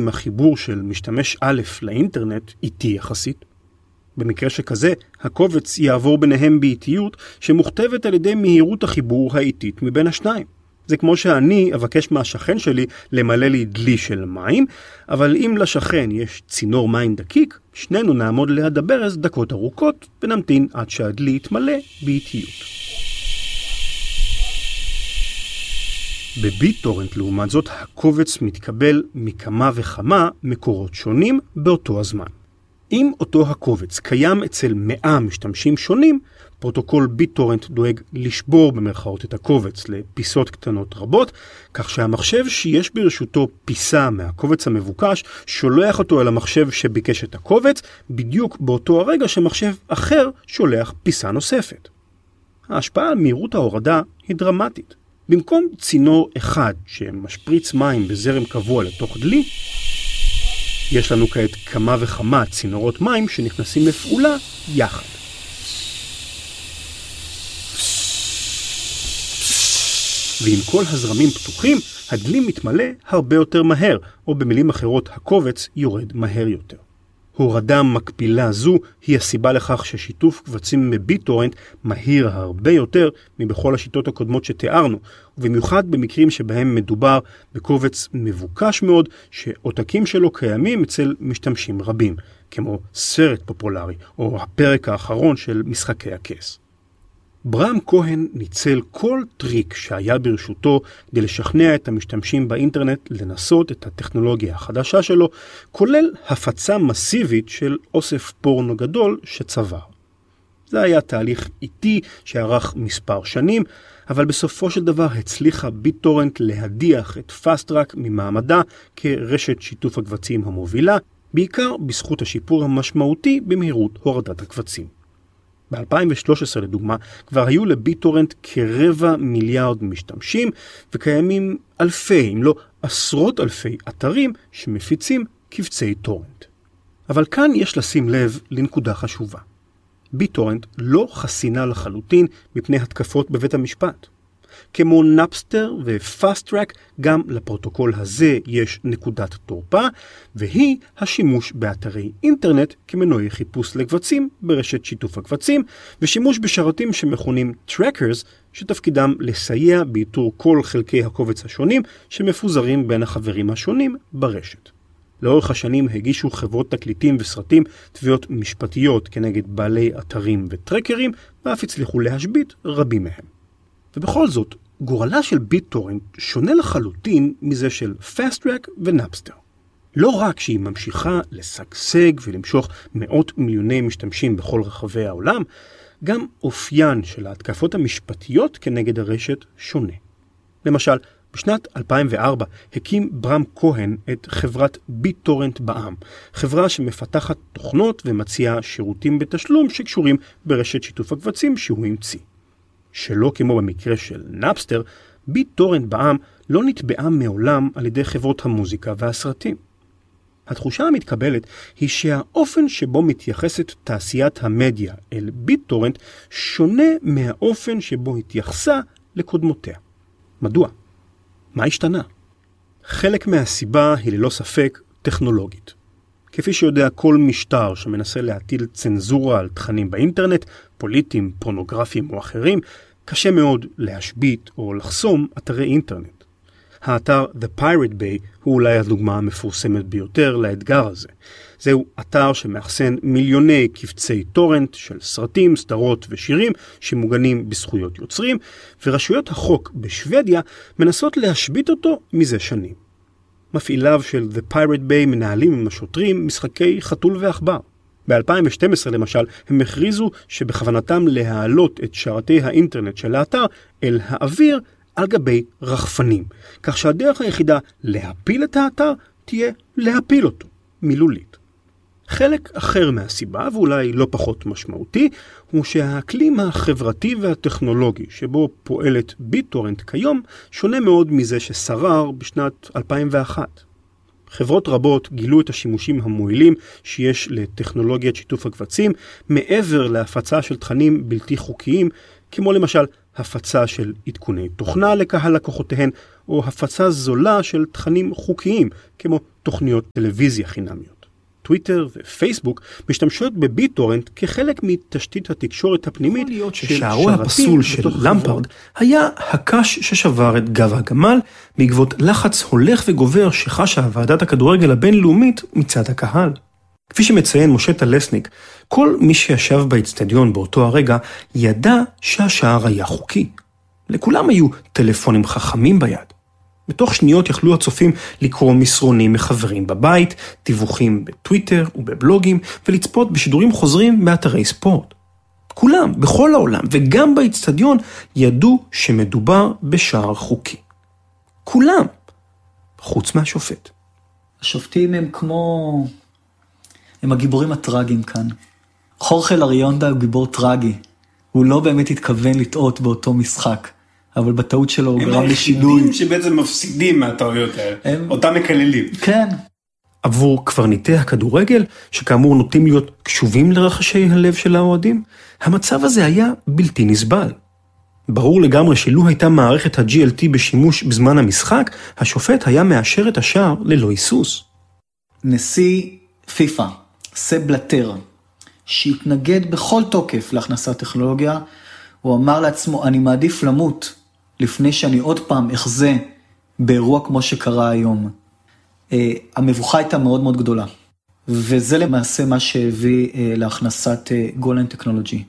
אם החיבור של משתמש א' לאינטרנט איטי יחסית. במקרה שכזה, הקובץ יעבור ביניהם באיטיות שמוכתבת על ידי מהירות החיבור האיטית מבין השניים. זה כמו שאני אבקש מהשכן שלי למלא לי דלי של מים, אבל אם לשכן יש צינור מים דקיק, שנינו נעמוד ליד הברז דקות ארוכות ונמתין עד שהדלי יתמלא באיטיות. בביטורנט לעומת זאת, הקובץ מתקבל מכמה וכמה מקורות שונים באותו הזמן. אם אותו הקובץ קיים אצל 100 משתמשים שונים, פרוטוקול ביטורנט דואג לשבור במרכאות את הקובץ לפיסות קטנות רבות, כך שהמחשב שיש ברשותו פיסה מהקובץ המבוקש שולח אותו אל המחשב שביקש את הקובץ, בדיוק באותו הרגע שמחשב אחר שולח פיסה נוספת. ההשפעה על מהירות ההורדה היא דרמטית. במקום צינור אחד שמשפריץ מים בזרם קבוע לתוך דלי, יש לנו כעת כמה וכמה צינורות מים שנכנסים לפעולה יחד. ועם כל הזרמים פתוחים, הדלי מתמלא הרבה יותר מהר, או במילים אחרות, הקובץ יורד מהר יותר. הורדה מקבילה זו היא הסיבה לכך ששיתוף קבצים בביטורנט מהיר הרבה יותר מבכל השיטות הקודמות שתיארנו, ובמיוחד במקרים שבהם מדובר בקובץ מבוקש מאוד שעותקים שלו קיימים אצל משתמשים רבים, כמו סרט פופולרי או הפרק האחרון של משחקי הכס. ברם כהן ניצל כל טריק שהיה ברשותו כדי לשכנע את המשתמשים באינטרנט לנסות את הטכנולוגיה החדשה שלו, כולל הפצה מסיבית של אוסף פורנו גדול שצבר. זה היה תהליך איטי שערך מספר שנים, אבל בסופו של דבר הצליחה ביטורנט להדיח את פאסט-טראק ממעמדה כרשת שיתוף הקבצים המובילה, בעיקר בזכות השיפור המשמעותי במהירות הורדת הקבצים. ב-2013 לדוגמה, כבר היו לביטורנט כ250 מיליון משתמשים, וקיימים אלפי, אם לא עשרות אלפי אתרים שמפיצים קבצי טורנט. אבל כאן יש לשים לב לנקודה חשובה. ביטורנט לא חסינה לחלוטין מפני התקפות בבית המשפט. כמו נאפסטר ופאסט-טראק, גם לפרוטוקול הזה יש נקודת תורפה, והיא השימוש באתרי אינטרנט כמנועי חיפוש לקבצים ברשת שיתוף הקבצים, ושימוש בשרתים שמכונים trackers, שתפקידם לסייע באיתור כל חלקי הקובץ השונים שמפוזרים בין החברים השונים ברשת. לאורך השנים הגישו חברות תקליטים וסרטים תביעות משפטיות כנגד בעלי אתרים וטרקרים, ואף הצליחו להשבית רבים מהם. ובכל זאת, גורלה של ביטורנט שונה לחלוטין מזה של פאסט-טראק ונאפסטר. לא רק שהיא ממשיכה לשגשג ולמשוך מאות מיליוני משתמשים בכל רחבי העולם, גם אופיין של ההתקפות המשפטיות כנגד הרשת שונה. למשל, בשנת 2004 הקים ברם כהן את חברת ביטורנט בע"מ, חברה שמפתחת תוכנות ומציעה שירותים בתשלום שקשורים ברשת שיתוף הקבצים שהוא המציא. שלא כמו במקרה של נאפסטר, ביטורנט בע"מ לא נתבעה מעולם על ידי חברות המוזיקה והסרטים. התחושה המתקבלת היא שהאופן שבו מתייחסת תעשיית המדיה אל ביטורנט שונה מהאופן שבו התייחסה לקודמותיה. מדוע? מה השתנה? חלק מהסיבה היא ללא ספק טכנולוגית. כפי שיודע כל משטר שמנסה להטיל צנזורה על תכנים באינטרנט, פוליטיים, פורנוגרפיים או אחרים, קשה מאוד להשבית או לחסום אתרי אינטרנט. האתר The Pirate Bay הוא אולי הדוגמה המפורסמת ביותר לאתגר הזה. זהו אתר שמאחסן מיליוני קבצי טורנט של סרטים, סדרות ושירים שמוגנים בזכויות יוצרים, ורשויות החוק בשוודיה מנסות להשבית אותו מזה שנים. מפעיליו של The Pirate Bay מנהלים עם השוטרים משחקי חתול ועכבר. ב-2012 למשל הם הכריזו שבכוונתם להעלות את שרתי האינטרנט של האתר אל האוויר על גבי רחפנים, כך שהדרך היחידה להפיל את האתר תהיה להפיל אותו, מילולית. חלק אחר מהסיבה, ואולי לא פחות משמעותי, הוא שהאקלים החברתי והטכנולוגי שבו פועלת ביטורנט כיום שונה מאוד מזה ששרר בשנת 2001. חברות רבות גילו את השימושים המועילים שיש לטכנולוגיית שיתוף הקבצים מעבר להפצה של תכנים בלתי חוקיים, כמו למשל הפצה של עדכוני תוכנה לקהל לקוחותיהן, או הפצה זולה של תכנים חוקיים, כמו תוכניות טלוויזיה חינמיות. טוויטר ופייסבוק משתמשות בביטורנט כחלק מתשתית התקשורת הפנימית של ששערוע הפסול של למפרד היה הקש ששבר את גב הגמל בעקבות לחץ הולך וגובר שחשה ועדת הכדורגל הבינלאומית מצד הקהל. כפי שמציין משה טלסניק, כל מי שישב באצטדיון באותו הרגע ידע שהשער היה חוקי. לכולם היו טלפונים חכמים ביד. בתוך שניות יכלו הצופים לקרוא מסרונים מחברים בבית, דיווחים בטוויטר ובבלוגים, ולצפות בשידורים חוזרים באתרי ספורט. כולם, בכל העולם וגם באצטדיון, ידעו שמדובר בשער חוקי. כולם, חוץ מהשופט. השופטים הם הגיבורים הטרגיים כאן. חורכה לריונדה הוא גיבור טרגי. הוא לא באמת התכוון לטעות באותו משחק. אבל בטעות שלו הוא גרם לשינוי. הם היחידים שבעצם מפסידים מהטעויות האלה. אותם מקללים. כן. עבור קברניטי הכדורגל, שכאמור נוטים להיות קשובים לרחשי הלב של האוהדים, המצב הזה היה בלתי נסבל. ברור לגמרי שלו הייתה מערכת ה-GLT בשימוש בזמן המשחק, השופט היה מאשר את השער ללא היסוס. נשיא פיפה, סב בלטר, שהתנגד בכל תוקף להכנסת טכנולוגיה, הוא אמר לעצמו, אני מעדיף למות לפני שאני עוד פעם אחזה באירוע כמו שקרה היום. המבוכה הייתה מאוד מאוד גדולה, וזה למעשה מה שהביא להכנסת גולן טכנולוגי.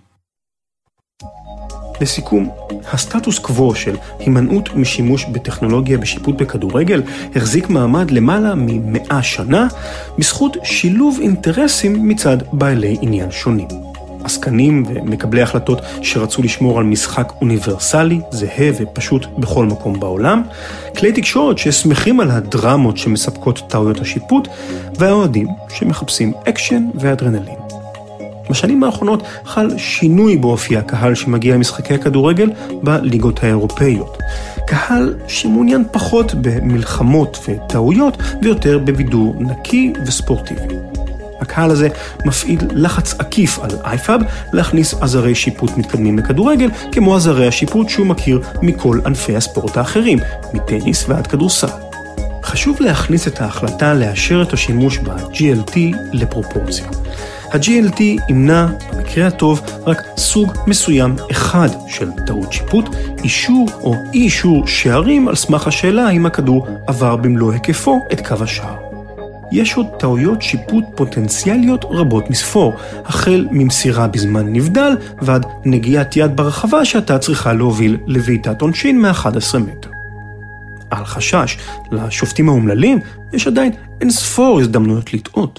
לסיכום, הסטטוס קוו של הימנעות משימוש בטכנולוגיה בשיפוט בכדורגל החזיק מעמד למעלה מ100 שנה, בזכות שילוב אינטרסים מצד בעלי עניין שונים. עסקנים ומקבלי החלטות שרצו לשמור על משחק אוניברסלי, זהה ופשוט בכל מקום בעולם, כלי תקשורת ששמחים על הדרמות שמספקות טעויות השיפוט, והאוהדים שמחפשים אקשן ואדרנלין. בשנים האחרונות חל שינוי באופי הקהל שמגיע למשחקי הכדורגל בליגות האירופאיות. קהל שמעוניין פחות במלחמות וטעויות ויותר בבידור נקי וספורטיבי. הקהל הזה מפעיל לחץ עקיף על אייפאב להכניס עזרי שיפוט מתקדמים לכדורגל, כמו עזרי השיפוט שהוא מכיר מכל ענפי הספורט האחרים, מטניס ועד כדורסל. חשוב להכניס את ההחלטה לאשר את השימוש ב-GLT לפרופורציה. ה-GLT ימנע, במקרה הטוב, רק סוג מסוים אחד של טעות שיפוט, אישור או אי אישור שערים על סמך השאלה אם הכדור עבר במלוא היקפו את קו השער. יש עוד טעויות שיפוט פוטנציאליות רבות מספור, החל ממסירה בזמן נבדל ועד נגיעת יד ברחבה שאתה צריכה להוביל לביתת עונשין מ-11 מטר. על חשש לשופטים האומללים יש עדיין אין ספור הזדמנויות לטעות.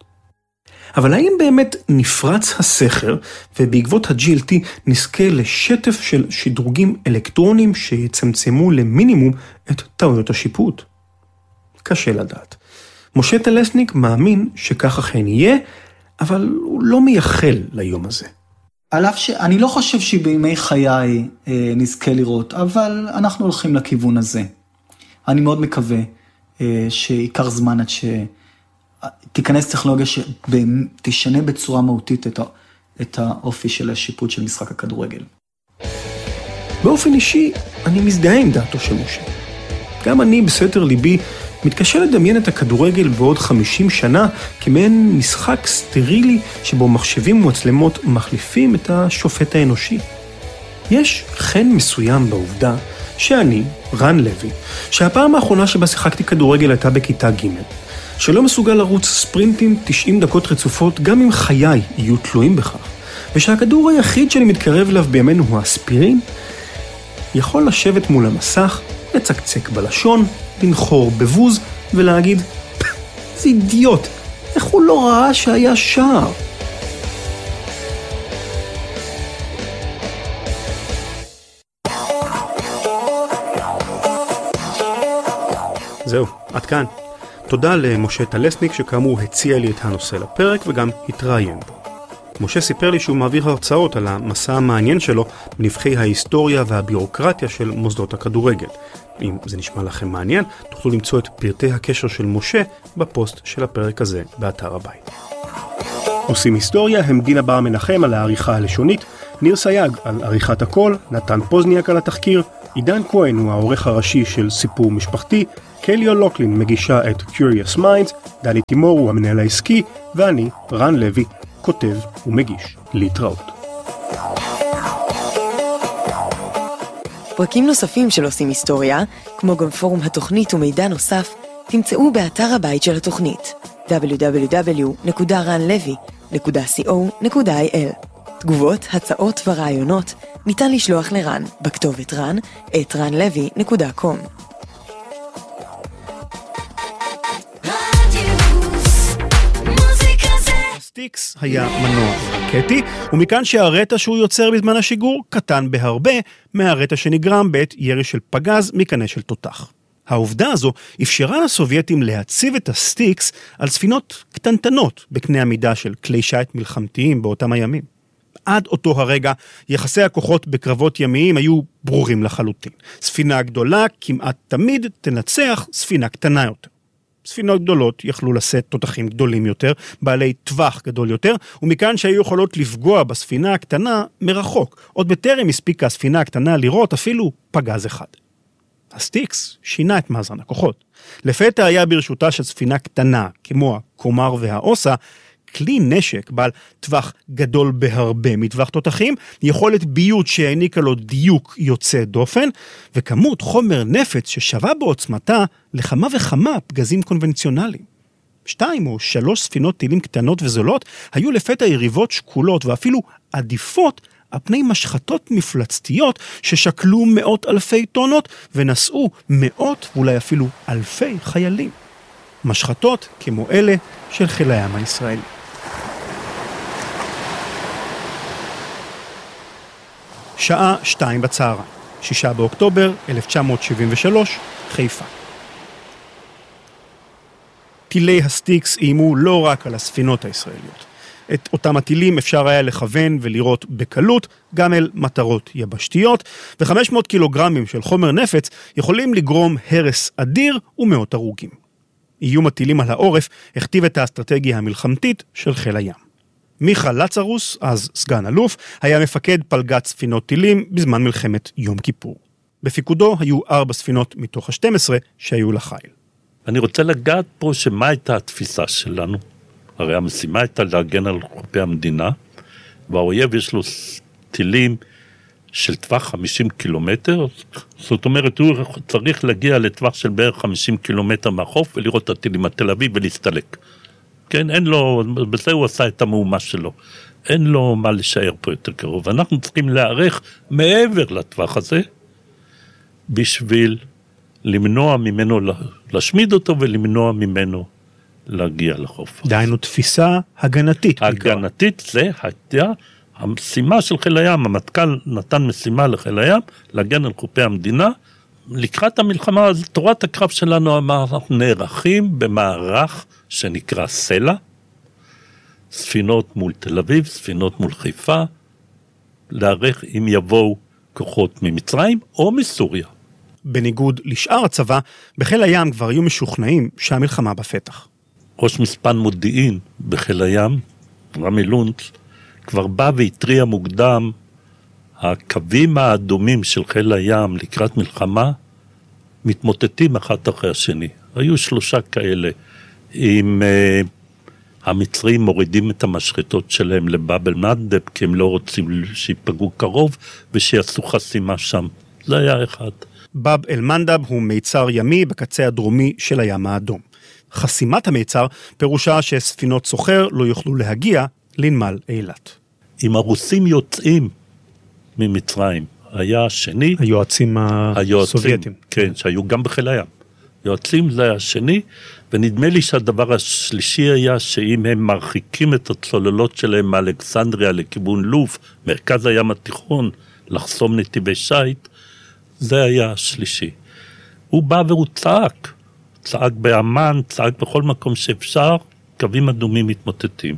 אבל האם באמת נפרץ הסכר ובעקבות ה-GLT נזכה לשטף של שדרוגים אלקטרונים שיצמצמו למינימום את טעויות השיפוט? קשה לדעת. משה טלסניק מאמין שכך אכן יהיה, אבל הוא לא מייחל ליום הזה. על אף שאני לא חושב שבימי חיי נזכה לראות, אבל אנחנו הולכים לכיוון הזה. אני מאוד מקווה שיקח זמן עד שתיכנס טכנולוגיה שתשנה בצורה מהותית את האופי של השיפוט של משחק הכדורגל. באופן אישי, אני מזדהה עם דעתו של משה. גם אני בסתר ליבי מתקשה לדמיין את הכדורגל בעוד 50 שנה כמעין משחק סטרילי שבו מחשבים ומצלמות מחליפים את השופט האנושי. יש חן מסוים בעובדה שאני, רן לוי, שהפעם האחרונה שבה שיחקתי כדורגל הייתה בכיתה ג', שלא מסוגל לרוץ ספרינטים 90 דקות רצופות גם אם חיי יהיו תלויים בכך, ושהכדור היחיד שאני מתקרב אליו בימינו הוא אספירין, יכול לשבת מול המסך, לצקצק בלשון, לנחור בבוז ולהגיד, זה אידיוט, איך הוא לא ראה שהיה שער? זהו, עד כאן. תודה למשה טלסניק שכאמור הציע לי את הנושא לפרק וגם התראיין בו. משה סיפר לי שהוא מעביר הרצאות על המסע המעניין שלו בנבחי ההיסטוריה והבירוקרטיה של מוסדות הכדורגל. אם זה נשמע לכם מעניין, תוכלו למצוא את פרטי הקשר של משה בפוסט של הפרק הזה באתר הבית. עושים היסטוריה הם דינה בר מנחם על העריכה הלשונית, ניר סייג על עריכת הקול, נתן פוזניאק על התחקיר, עידן כהן הוא העורך הראשי של סיפור משפחתי, קלי אולוקלין מגישה את Curious Minds, דני תימור הוא המנהל העסקי, ואני, רן לוי, כותב ומגיש. להתראות. פרקים נוספים של עושים היסטוריה, כמו גם פורום התוכנית ומידע נוסף, תמצאו באתר הבית של התוכנית www.ranlevy.co.il. תגובות, הצעות ורעיונות ניתן לשלוח לרן בכתובת ran@ranlevy.com. סטיקס היה מנוע רקטי, ומכאן שהרטע שהוא יוצר בזמן השיגור קטן בהרבה מהרטע שנגרם בעת ירי של פגז מקנה של תותח. העובדה הזו אפשרה לסובייטים להציב את הסטיקס על ספינות קטנטנות בקנה המידה של כלי שיט מלחמתיים באותם הימים. עד אותו הרגע יחסי הכוחות בקרבות ימיים היו ברורים לחלוטין. ספינה גדולה כמעט תמיד תנצח ספינה קטנה יותר. ספינות גדולות יכלו לשאת תותחים גדולים יותר, בעלי טווח גדול יותר, ומכאן שהיו יכולות לפגוע בספינה הקטנה מרחוק. עוד בטרם הספיקה הספינה הקטנה לראות אפילו פגז אחד. הסטיקס שינה את מאזן הכוחות. לפתע היה ברשותה של ספינה קטנה, כמו הקומר והאוסה, כלי נשק בעל טווח גדול בהרבה מטווח תותחים, יכולת ביות שהעניקה לו דיוק יוצא דופן, וכמות חומר נפץ ששווה בעוצמתה לכמה וכמה פגזים קונבנציונליים. 2 או 3 ספינות טילים קטנות וזולות היו לפתע יריבות שקולות ואפילו עדיפות על פני משחטות מפלצתיות ששקלו מאות אלפי טונות ונשאו מאות ואולי אפילו אלפי חיילים. משחטות כמו אלה של חיל הים הישראלי. שעה 2 בצהריים, 6 באוקטובר 1973, חיפה. טילי הסטיקס איימו לא רק על הספינות הישראליות. את אותם הטילים אפשר היה לכוון ולראות בקלות גם אל מטרות יבשתיות, ו500 קילוגרמים של חומר נפץ יכולים לגרום הרס אדיר ומאות הרוגים. איום הטילים על העורף הכתיב את האסטרטגיה המלחמתית של חיל הים. מיכה לצרוס, אז סגן אלוף, היה מפקד פלגת ספינות טילים בזמן מלחמת יום כיפור. בפיקודו היו 4 ספינות מתוך ה-12 שהיו לחיל. אני רוצה לגעת פה שמה הייתה התפיסה שלנו. הרי המשימה הייתה להגן על חופי המדינה, והאויב יש לו טילים של טווח 50 קילומטר, זאת אומרת הוא צריך להגיע לטווח של בערך 50 קילומטר מהחוף, ולראות את הטילים התל אביב ולהסתלק. כן, אין לו, בזה הוא עשה את המהומה שלו. אין לו מה לשאר פה יותר קרוב. אנחנו צריכים להערך מעבר לטווח הזה, בשביל למנוע ממנו, להשמיד אותו ולמנוע ממנו להגיע לחוף. דהיינו תפיסה הגנתית. הגנתית זה הייתה המשימה של חיל הים. המטכ"ל נתן משימה לחיל הים, להגן על חופי המדינה. לקראת המלחמה, תורת הקרב שלנו אמר, אנחנו נערכים במערך שנקרא סלע, ספינות מול תל אביב, ספינות מול חיפה, להערך אם יבואו כוחות ממצרים או מסוריה. בניגוד לשאר הצבא, בחיל הים כבר היו משוכנעים שהמלחמה בפתח. ראש מספן מודיעין בחיל הים, רמי לונץ, כבר בא והטריע מוקדם, הקווים האדומים של חיל הים לקראת מלחמה, מתמוטטים אחד אחרי השני. היו 3 כאלה, אם המצרים מורידים את המשחטות שלהם לבאב אל-מנדב, כי הם לא רוצים שיפגעו קרוב, ושיעשו חסימה שם. זה היה אחד. באב אל-מנדב הוא מיצר ימי בקצה הדרומי של הים האדום. חסימת המיצר פירושה שספינות סוחר לא יוכלו להגיע לנמל אילת. אם הרוסים יוצאים ממצרים, היה השני. היועצים הסובייטים. כן, שהיו גם בחיל הים. יועצים זה השני, ונדמה לי שהדבר השלישי היה שאם הם מרחיקים את הצוללות שלהם מאלכסנדריה לכיוון לוב, מרכז הים התיכון, לחסום נתיבי שייט, זה היה השלישי. הוא בא והוא צעק באמן, צעק בכל מקום שאפשר, קווים אדומים מתמוטטים.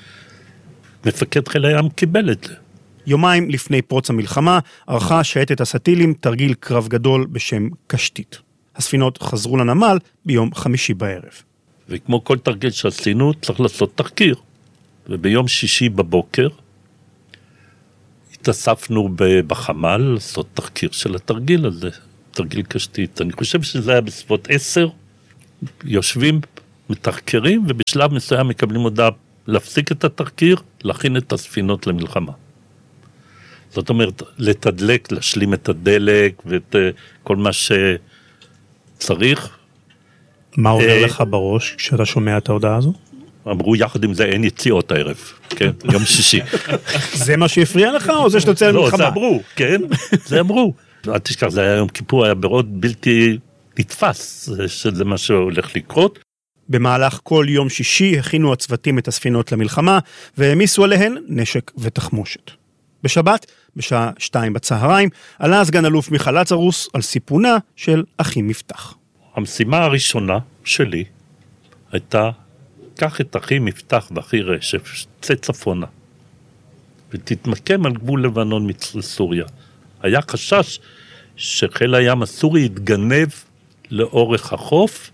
מפקד חיל הים קיבל את זה. יומיים לפני פרוץ המלחמה, ערכה שייטת הסטילים תרגיל קרב גדול בשם קשתית. הספינות חזרו לנמל ביום 5 בערב. וכמו כל תרגיל שעשינו, צריך לעשות תחקיר. וביום 6 בבוקר, התאספנו בחמ"ל לעשות תחקיר של התרגיל הזה, תרגיל קשתית. אני חושב שזה היה בסביבות 10, יושבים, מתחקרים, ובשלב מסוים מקבלים הודעה להפסיק את התחקיר, להכין את הספינות למלחמה. זאת אומרת, לתדלק, להשלים את הדלק ואת כל מה שצריך. מה עובר לך בראש כשאתה שומע את ההודעה הזו? אמרו יחד עם זה אין יציאות הערב, כן, יום שישי. זה מה שהפריע לך או זה שאתה יוצא למלחמה? לא, זה אמרו, כן, זה אמרו. אל תשכח, זה היה יום כיפור, היה מאוד בלתי נתפס, שזה מה שהולך לקרות. במהלך כל יום שישי הכינו הצוותים את הספינות למלחמה, והעמיסו עליהן נשק ותחמושת. בשבת, בשעה 2 בצהריים, עלה סגן אלוף מיכל לצרוס על סיפונה של אחים מפתח. המשימה הראשונה שלי הייתה, קח את אחי מפתח ואחי רשף, צא צפונה, ותתמקם על גבול לבנון מסוריה. היה חשש שחיל הים הסורי יתגנב לאורך החוף,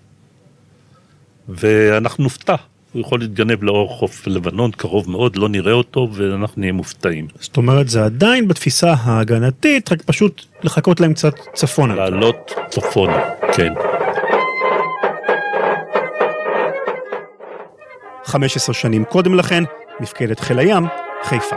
ואנחנו נופתע. הוא יכול להתגנב לאורך חוף לבנון, קרוב מאוד, לא נראה אותו, ואנחנו נהיה מופתעים. זאת אומרת, זה עדיין בתפיסה ההגנתית, רק פשוט לחכות להם קצת צפונה. לעלות צפונה, כן. 15 שנים קודם לכן, מפקדת חיל הים, חיפה.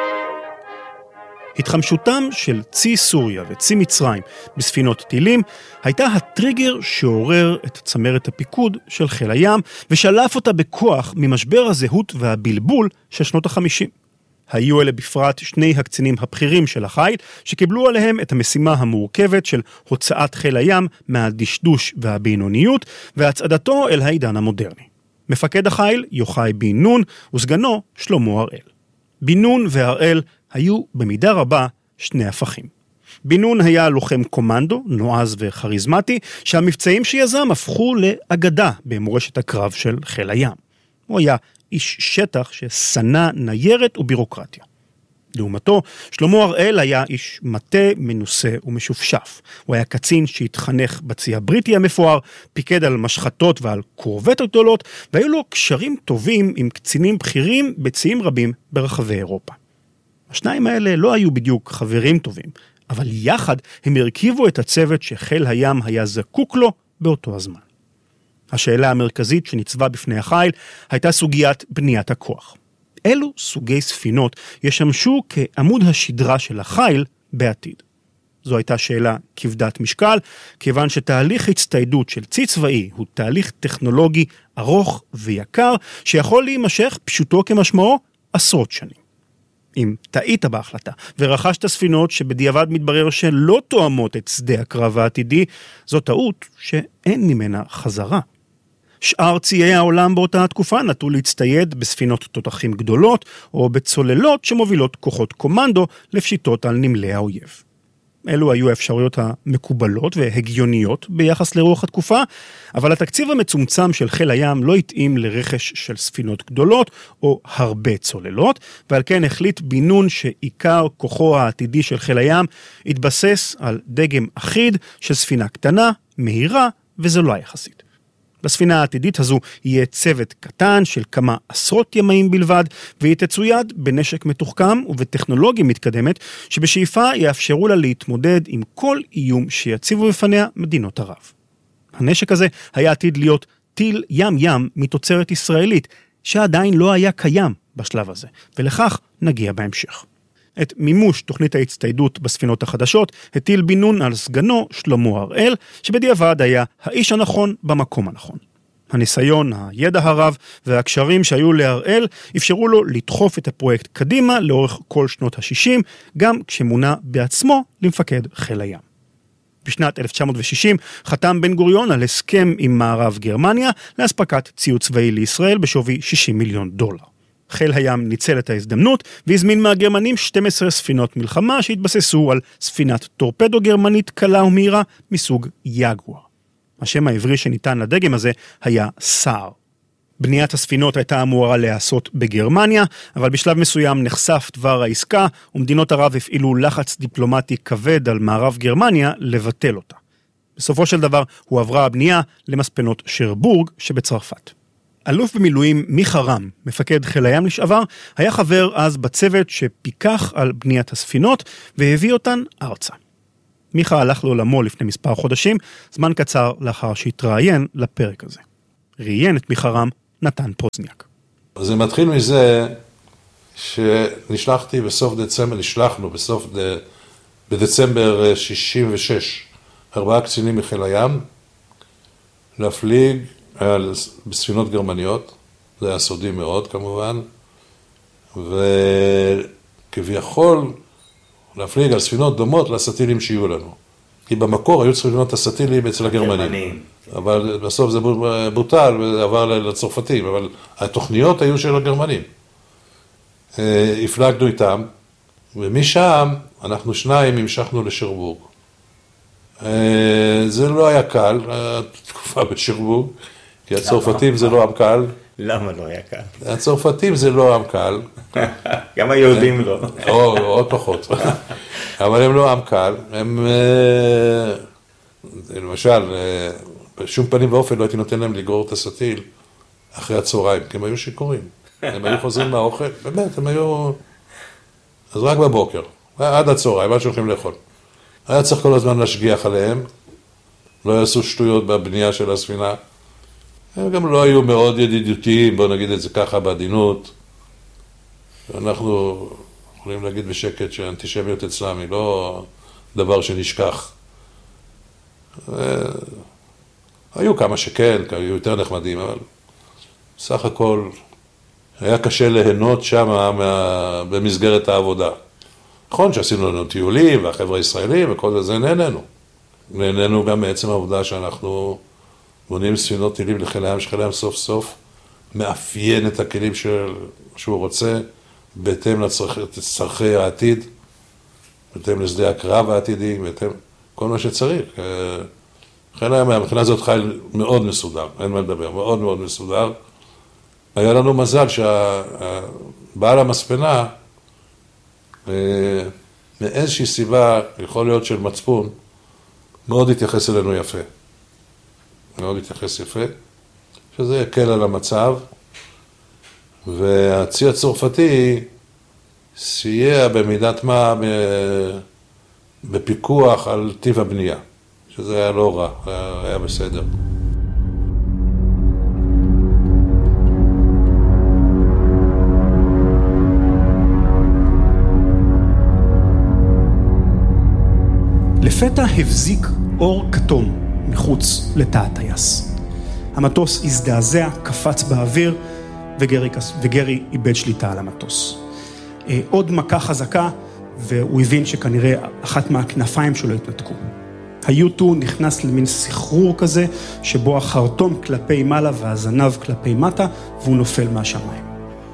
התחמשותם של צי סוריה וצי מצרים בספינות טילים הייתה הטריגר שעורר את צמרת הפיקוד של חיל הים ושלף אותה בכוח ממשבר הזהות והבלבול של שנות ה-50. היו אלה בפרט שני הקצינים הבכירים של החיל שקיבלו עליהם את המשימה המורכבת של הוצאת חיל הים מהדשדוש והבינוניות והצעדתו אל העידן המודרני. מפקד החיל יוחאי בן נון וסגנו שלמה הראל. בן נון והראל היו במידה רבה שני הפכים. בן נון היה לוחם קומנדו, נועז וכריזמטי, שהמבצעים שיזם הפכו לאגדה במורשת הקרב של חיל הים. הוא היה איש שטח ששנא ניירת ובירוקרטיה. לעומתו, שלמה הראל היה איש מטה, מנוסה ומשופשף. הוא היה קצין שהתחנך בצי הבריטי המפואר, פיקד על משחטות ועל קורבטות גדולות, והיו לו קשרים טובים עם קצינים בכירים בציים רבים ברחבי אירופה. השניים האלה לא היו בדיוק חברים טובים, אבל יחד הם הרכיבו את הצוות שחיל הים היה זקוק לו באותו הזמן. השאלה המרכזית שניצבה בפני החיל הייתה סוגיית בניית הכוח. אילו סוגי ספינות ישמשו כעמוד השדרה של החיל בעתיד? זו הייתה שאלה כבדת משקל, כיוון שתהליך הצטיידות של צי צבאי הוא תהליך טכנולוגי ארוך ויקר, שיכול להימשך פשוטו כמשמעו עשרות שנים. אם טעית בהחלטה ורכשת ספינות שבדיעבד מתברר שלא תואמות את שדה הקרב העתידי, זו טעות שאין ממנה חזרה. שאר ציי העולם באותה התקופה נטו להצטייד בספינות תותחים גדולות או בצוללות שמובילות כוחות קומנדו לפשיטות על נמלי האויב. אלו היו האפשרויות המקובלות והגיוניות ביחס לרוח התקופה, אבל התקציב המצומצם של חיל הים לא התאים לרכש של ספינות גדולות או הרבה צוללות, ועל כן החליט בן נון שעיקר כוחו העתידי של חיל הים התבסס על דגם אחיד של ספינה קטנה, מהירה וזולה יחסית. בספינה העתידית הזו יהיה צוות קטן של כמה עשרות ימאים בלבד, והיא תצויד בנשק מתוחכם ובטכנולוגיה מתקדמת, שבשאיפה יאפשרו לה להתמודד עם כל איום שיציבו בפניה מדינות ערב. הנשק הזה היה עתיד להיות טיל ים מתוצרת ישראלית, שעדיין לא היה קיים בשלב הזה, ולכך נגיע בהמשך. את מימוש תוכנית ההצטיידות בספינות החדשות הטיל בן נון על סגנו שלמה הראל, שבדיעבד היה האיש הנכון במקום הנכון. הניסיון, הידע הרב והקשרים שהיו להראל אפשרו לו לדחוף את הפרויקט קדימה לאורך כל שנות ה-60, גם כשמונה בעצמו למפקד חיל הים. בשנת 1960 חתם בן גוריון על הסכם עם מערב גרמניה להספקת ציוד צבאי לישראל בשווי $60 מיליון. חיל הים ניצל את ההזדמנות והזמין מהגרמנים 12 ספינות מלחמה שהתבססו על ספינת טורפדו גרמנית קלה ומהירה מסוג יגואר. השם העברי שניתן לדגם הזה היה סער. בניית הספינות הייתה אמורה להיעשות בגרמניה, אבל בשלב מסוים נחשף דבר העסקה ומדינות ערב הפעילו לחץ דיפלומטי כבד על מערב גרמניה לבטל אותה. בסופו של דבר הועברה הבנייה למספנות שרבורג שבצרפת. אלוף במילואים מיכה רם, מפקד חיל הים לשעבר, היה חבר אז בצוות שפיקח על בניית הספינות והביא אותן ארצה. מיכה הלך לעולמו לפני מספר חודשים, זמן קצר לאחר שהתראיין לפרק הזה. ראיין את מיכה רם נתן פרוזניאק. זה מתחיל מזה שנשלחנו בדצמבר 66, 4 קצינים מחיל הים, להפליג בספינות גרמניות, זה היה סודי מאוד כמובן, וכביכול להפליג על ספינות דומות לסטילים שיהיו לנו. כי במקור היו צריכים לבנות הסטילים אצל הגרמנים. אבל בסוף זה בוטל ועבר לצרפתים, אבל התוכניות היו של הגרמנים. הפלגנו איתם, ומשם אנחנו 2 המשכנו לשרבורג. זה לא היה קל, התקופה בשרבורג, כי הצרפתים זה לא עם קל. למה לא היה קל? הצרפתים זה לא עם קל. גם היהודים לא. עוד פחות. אבל הם לא עם קל. הם, למשל, בשום פנים ואופן לא הייתי נותן להם לגרור את הסטיל אחרי הצהריים, כי הם היו שיכורים. הם היו חוזרים מהאוכל, באמת, הם היו... אז רק בבוקר, עד הצהריים, עד שהולכים לאכול. היה צריך כל הזמן להשגיח עליהם, לא יעשו שטויות בבנייה של הספינה. הם גם לא היו מאוד ידידותיים, בואו נגיד את זה ככה בעדינות. אנחנו יכולים להגיד בשקט שהאנטישמיות אצלם היא לא דבר שנשכח. היו כמה שכן, היו יותר נחמדים, אבל סך הכל היה קשה ליהנות שם במסגרת העבודה. נכון שעשינו לנו טיולים והחבר'ה הישראלים וכל זה נהנינו. נהנינו גם מעצם העובדה שאנחנו בונים ספינות טילים לחיל הים, שחיל הים סוף סוף מאפיין את הכלים שהוא רוצה, בהתאם לצרכי העתיד, בהתאם לשדה הקרב העתידי, בהתאם כל מה שצריך. חיל הים, מבחינה הזאת חיל מאוד מסודר, אין מה לדבר, מאוד מאוד מסודר. היה לנו מזל שהבעל המספנה, מאיזושהי סיבה, יכול להיות של מצפון, מאוד התייחס אלינו יפה. מאוד התייחס יפה, שזה יקל על המצב, והצי הצרפתי סייע במידת מה בפיקוח על טיב הבנייה, שזה היה לא רע, היה בסדר. לפתע הבזיק אור כתום מחוץ לתא הטייס. המטוס הזדעזע, קפץ באוויר, וגרי איבד שליטה על המטוס. עוד מכה חזקה, והוא הבין שכנראה אחת מהכנפיים שלו התנתקו. ה-U2 נכנס למין סחרור כזה, שבו החרטום כלפי מעלה והזנב כלפי מטה, והוא נופל מהשמיים.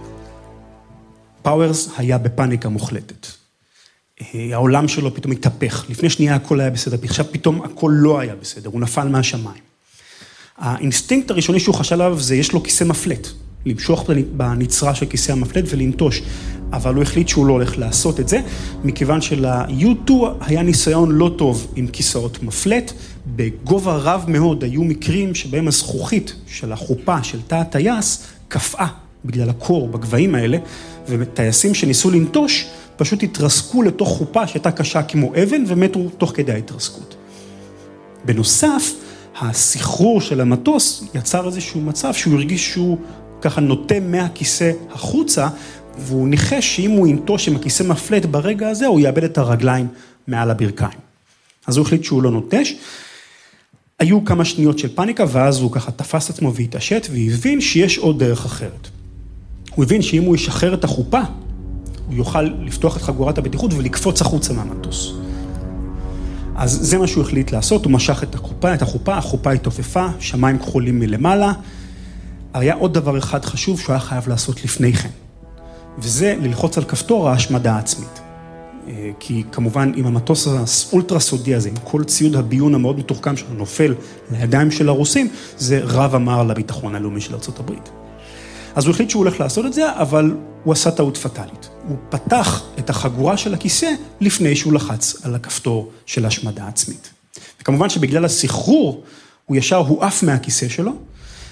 פאוורס היה בפאניקה מוחלטת. העולם שלו פתאום התהפך. לפני שנייה הכל היה בסדר, עכשיו פתאום הכל לא היה בסדר, הוא נפל מהשמיים. האינסטינקט הראשוני שהוא חשב עליו זה יש לו כיסא מפלט, למשוך בנצרה של כיסא המפלט ולנטוש, אבל הוא החליט שהוא לא הולך לעשות את זה, מכיוון של-U2 היה ניסיון לא טוב עם כיסאות מפלט, בגובה רב מאוד היו מקרים שבהם הזכוכית של החופה של תא הטייס קפאה בגלל הקור בגבהים האלה, וטייסים שניסו לנטוש פשוט התרסקו לתוך חופה שהייתה קשה כמו אבן ומתו תוך כדי ההתרסקות. בנוסף, הסחרור של המטוס יצר איזשהו מצב שהוא הרגיש שהוא ככה נוטה מהכיסא החוצה, והוא ניחש שאם הוא ינטוש עם הכיסא מפלט ברגע הזה, הוא יאבד את הרגליים מעל הברכיים. אז הוא החליט שהוא לא נוטש. היו כמה שניות של פאניקה, ואז הוא ככה תפס עצמו והתעשת, והבין שיש עוד דרך אחרת. הוא הבין שאם הוא ישחרר את החופה, הוא יוכל לפתוח את חגורת הבטיחות ולקפוץ החוצה מהמטוס. אז זה מה שהוא החליט לעשות, הוא משך את החופה התעופפה, שמיים כחולים מלמעלה. היה עוד דבר אחד חשוב שהוא היה חייב לעשות לפני כן, וזה ללחוץ על כפתור ההשמדה העצמית. כי כמובן עם המטוס האולטרה סודי הזה, עם כל ציוד הביון המאוד מתוחכם שלו נופל לידיים של הרוסים, זה רב אמר לביטחון הלאומי של ארצות הברית. אז הוא החליט שהוא הולך לעשות את זה, אבל הוא עשה טעות פטלית. הוא פתח את החגורה של הכיסא לפני שהוא לחץ על הכפתור של השמדה עצמית. וכמובן שבגלל הסחרור, הוא ישר הועף מהכיסא שלו,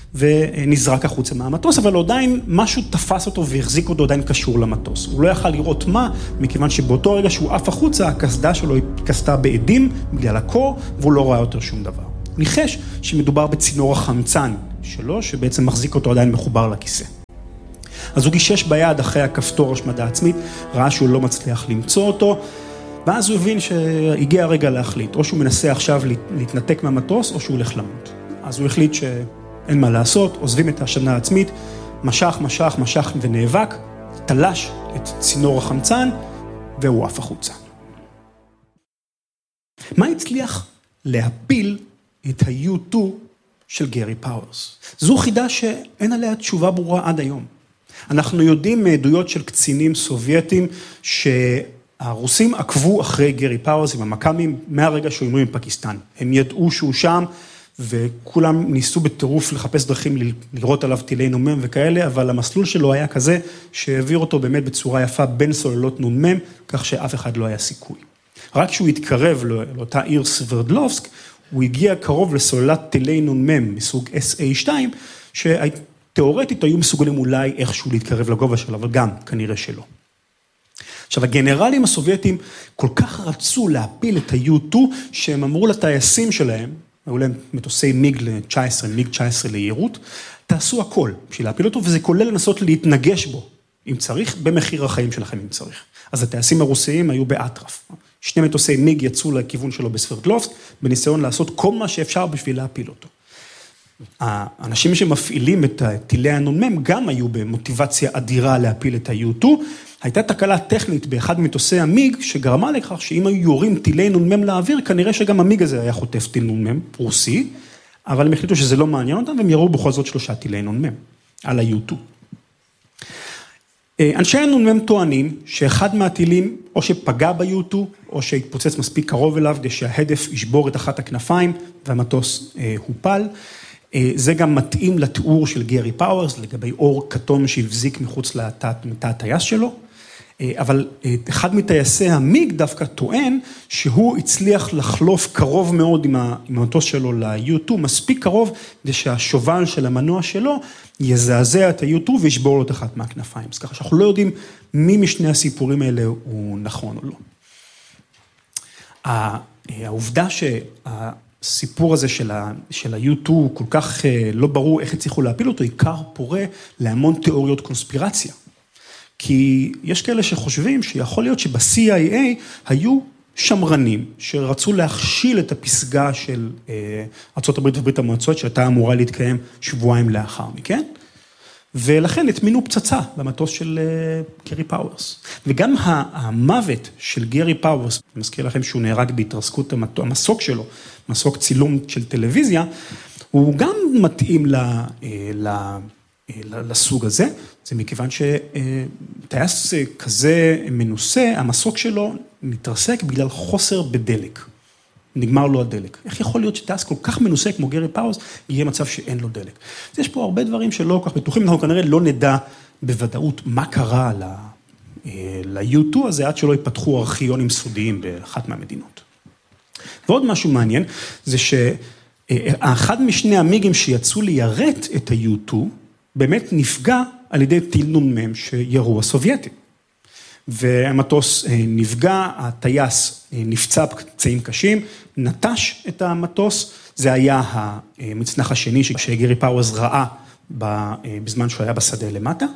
ונזרק החוצה מהמטוס, אבל עדיין משהו תפס אותו והחזיק אותו עדיין קשור למטוס. הוא לא יכל לראות מה, מכיוון שבאותו רגע שהוא עף החוצה, הקסדה שלו התכסתה בעדים בגלל הקור, והוא לא ראה יותר שום דבר. הוא ניחש שמדובר בצינור החמצן שלו, שבעצם מחזיק אותו עדיין מחובר לכיסא. אז הוא גישש ביד אחרי הכפתור השמדה עצמית, ראה שהוא לא מצליח למצוא אותו, ואז הוא הבין שהגיע הרגע להחליט, או שהוא מנסה עכשיו להתנתק מהמטוס, או שהוא הולך למות. אז הוא החליט שאין מה לעשות, עוזבים את ההשמדה העצמית, משך ונאבק, תלש את צינור החמצן, והוא עף החוצה. מה הצליח להפיל את ה-U2 של גרי פאוורס? זו חידה שאין עליה תשובה ברורה עד היום. אנחנו יודעים מעדויות של קצינים סובייטים שהרוסים עקבו אחרי גרי פאוורס עם המקאמים מהרגע שהוא המריא מפקיסטן. הם ידעו שהוא שם וכולם ניסו בטירוף לחפש דרכים לראות עליו טילי נ"מ וכאלה, אבל המסלול שלו היה כזה שהעביר אותו באמת בצורה יפה בין סוללות נ"מ, כך שאף אחד לא היה סיכוי. רק כשהוא התקרב לאותה עיר סברדלובסק, הוא הגיע קרוב לסוללת טילי נ"מ מסוג SA2, תיאורטית היו מסוגלים אולי איכשהו להתקרב לגובה שלו, אבל גם כנראה שלא. עכשיו, הגנרלים הסובייטים כל כך רצו להפיל את ה-U2, שהם אמרו לטייסים שלהם, היו להם מטוסי מיג 19 לירות, תעשו הכל בשביל להפיל אותו, וזה כולל לנסות להתנגש בו, אם צריך, במחיר החיים שלכם אם צריך. אז הטייסים הרוסיים היו באטרף. 2 מטוסי מיג יצאו לכיוון שלו בסברדלובסק, בניסיון לעשות כל מה שאפשר בשביל להפיל אותו. האנשים שמפעילים את טילי הנ"מ גם היו במוטיבציה אדירה להפיל את ה-U2. הייתה תקלה טכנית באחד מטוסי המיג שגרמה לכך שאם היו יורים טילי נ"מ לאוויר, כנראה שגם המיג הזה היה חוטף טיל נ"מ רוסי, אבל הם החליטו שזה לא מעניין אותם, והם ירו בכל זאת 3 טילי נ"מ על ה-U2. אנשי הנ"מ טוענים שאחד מהטילים או שפגע ב-U2, או שהתפוצץ מספיק קרוב אליו, כדי שההדף ישבור את אחת הכנפיים, והמטוס הופל. זה גם מתאים לתיאור של גרי פאוורס, לגבי אור כתום שהבזיק מחוץ לתא הטייס שלו, אבל אחד מטייסי המיג דווקא טוען שהוא הצליח לחלוף קרוב מאוד עם המטוס שלו ל-U2, מספיק קרוב, כדי שהשובל של המנוע שלו יזעזע את ה-U2 וישבור לו את אחת מהכנפיים. אז ככה שאנחנו לא יודעים מי משני הסיפורים האלה הוא נכון או לא. העובדה הסיפור הזה של ה-U2 כל כך לא ברור איך הצליחו להפיל אותו, עיקר פורה להמון תיאוריות קונספירציה. כי יש כאלה שחושבים שיכול להיות שב-CIA היו שמרנים שרצו להכשיל את הפסגה של ארצות הברית וברית המועצות, שהייתה אמורה להתקיים שבועיים לאחר מכן, ולכן התמינו פצצה במטוס של גרי פאוורס. וגם המוות של גרי פאוורס, אני מזכיר לכם שהוא נהרג בהתרסקות המסוק שלו, מסוק צילום של טלוויזיה, הוא גם מתאים לסוג הזה, זה מכיוון שטייס כזה מנוסה, המסוק שלו מתרסק בגלל חוסר בדלק. נגמר לו הדלק. איך יכול להיות שטייס כל כך מנוסה כמו גרי פאוורס, יהיה מצב שאין לו דלק? אז יש פה הרבה דברים שלא כל כך בטוחים, אנחנו כנראה לא נדע בוודאות מה קרה ל-U2 הזה, עד שלא ייפתחו ארכיונים סודיים באחת מהמדינות. ועוד משהו מעניין, זה שאחד משני המיגים שיצאו ליירט את ה-U2, באמת נפגע על ידי טיל נ"מ שירו הסובייטים. והמטוס נפגע, הטייס נפצע פצעים קשים, נטש את המטוס, זה היה המצנח השני שגרי פאוורס ראה בזמן שהוא היה בשדה למטה,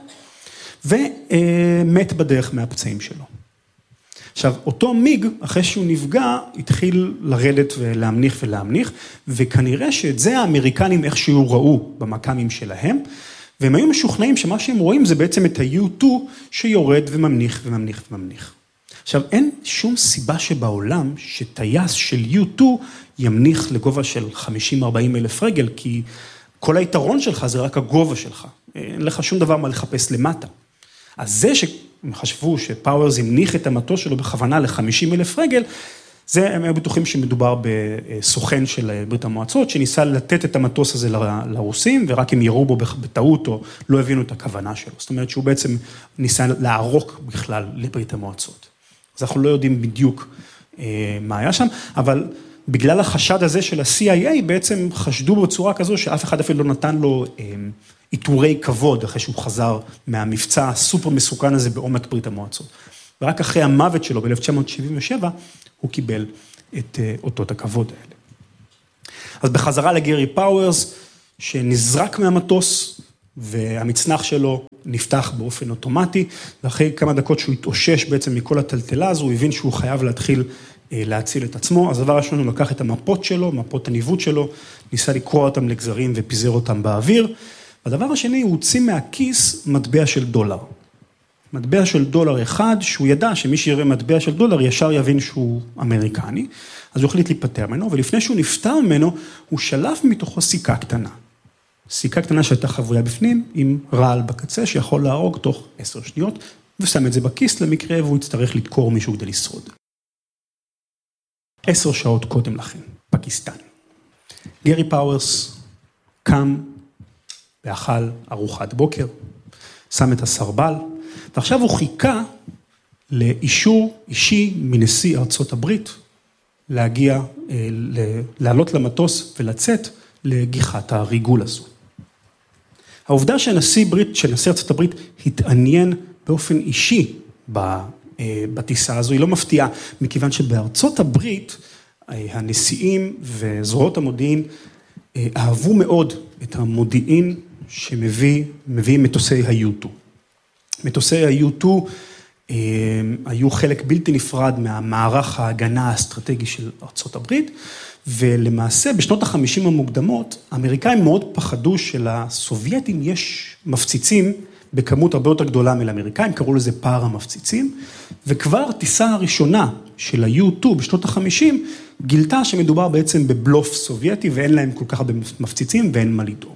ומת בדרך מהפצעים שלו. עכשיו, אותו מיג, אחרי שהוא נפגע, התחיל לרדת ולהמניח, וכנראה שאת זה האמריקנים איכשהו ראו במקאמים שלהם, והם היו משוכנעים שמה שהם רואים זה בעצם את ה-U2 שיורד וממניח. עכשיו, אין שום סיבה שבעולם שטייס של U2 ימניח לגובה של 50-40 אלף רגל, כי כל היתרון שלך זה רק הגובה שלך. אין לך שום דבר מה לחפש למטה. אז זה שהם חשבו שפאוורס ימניח את המטוס שלו בכוונה ל-50 אלף רגל, זה הם היו בטוחים שמדובר בסוכן של ברית המועצות, שניסה לתת את המטוס הזה לרוסים, ורק הם יראו בו בטעות או לא הבינו את הכוונה שלו. זאת אומרת שהוא בעצם ניסה לערוק בכלל לברית המועצות. אז אנחנו לא יודעים בדיוק מה היה שם, אבל בגלל החשד הזה של ה-CIA, בעצם חשדו בצורה כזו שאף אחד אפילו לא נתן לו איתורי כבוד, אחרי שהוא חזר מהמבצע הסופר מסוכן הזה בעומק ברית המועצות. ורק אחרי המוות שלו ב-1977, הוא קיבל את אותות הכבוד האלה. אז בחזרה לגרי פאוורס, שנזרק מהמטוס, והמצנח שלו נפתח באופן אוטומטי, ואחרי כמה דקות שהוא התאושש בעצם מכל הטלטלה הזו, הוא הבין שהוא חייב להתחיל להציל את עצמו. אז הדבר הראשון הוא לקח את המפות שלו, מפות הניווט שלו, ניסה לקרוע אותם לגזרים ופיזר אותם באוויר. והדבר השני, הוא הוציא מהכיס מטבע של דולר. מטבע של דולר אחד, שהוא ידע שמי שיראה מטבע של דולר ישר יבין שהוא אמריקני, אז הוא החליט להיפטר ממנו, ולפני שהוא נפטר ממנו, הוא שלף מתוכו סיכה קטנה. סיכה קטנה שהייתה חבויה בפנים, עם רעל בקצה, שיכול להרוג תוך 10 שניות, ושם את זה בכיס למקרה, והוא יצטרך לדקור מישהו כדי לשרוד. 10 שעות קודם לכן, פקיסטן. גרי פאוורס קם ואכל ארוחת בוקר, שם את הסרבל, ועכשיו הוא חיכה לאישור אישי מנשיא ארצות הברית, להגיע, לעלות למטוס ולצאת לגיחת הריגול הזו. העובדה שנשיא ארצות הברית התעניין באופן אישי בטיסה הזו, היא לא מפתיעה, מכיוון שבארצות הברית, הנשיאים וזרועות המודיעין אהבו מאוד את המודיעין שמביאים מטוסי ה-U2. מטוסי ה-U2 היו חלק בלתי נפרד מהמערך ההגנה האסטרטגי של ארצות הברית, ולמעשה בשנות ה-50 המוקדמות, האמריקאים מאוד פחדו שלסובייטים יש מפציצים בכמות הרבה יותר גדולה מלאמריקאים, קראו לזה פער המפציצים, וכבר הטיסה הראשונה של ה-U2 בשנות ה-50, גילתה שמדובר בעצם בבלוף סובייטי, ואין להם כל כך הרבה מפציצים ואין מה לדאוג.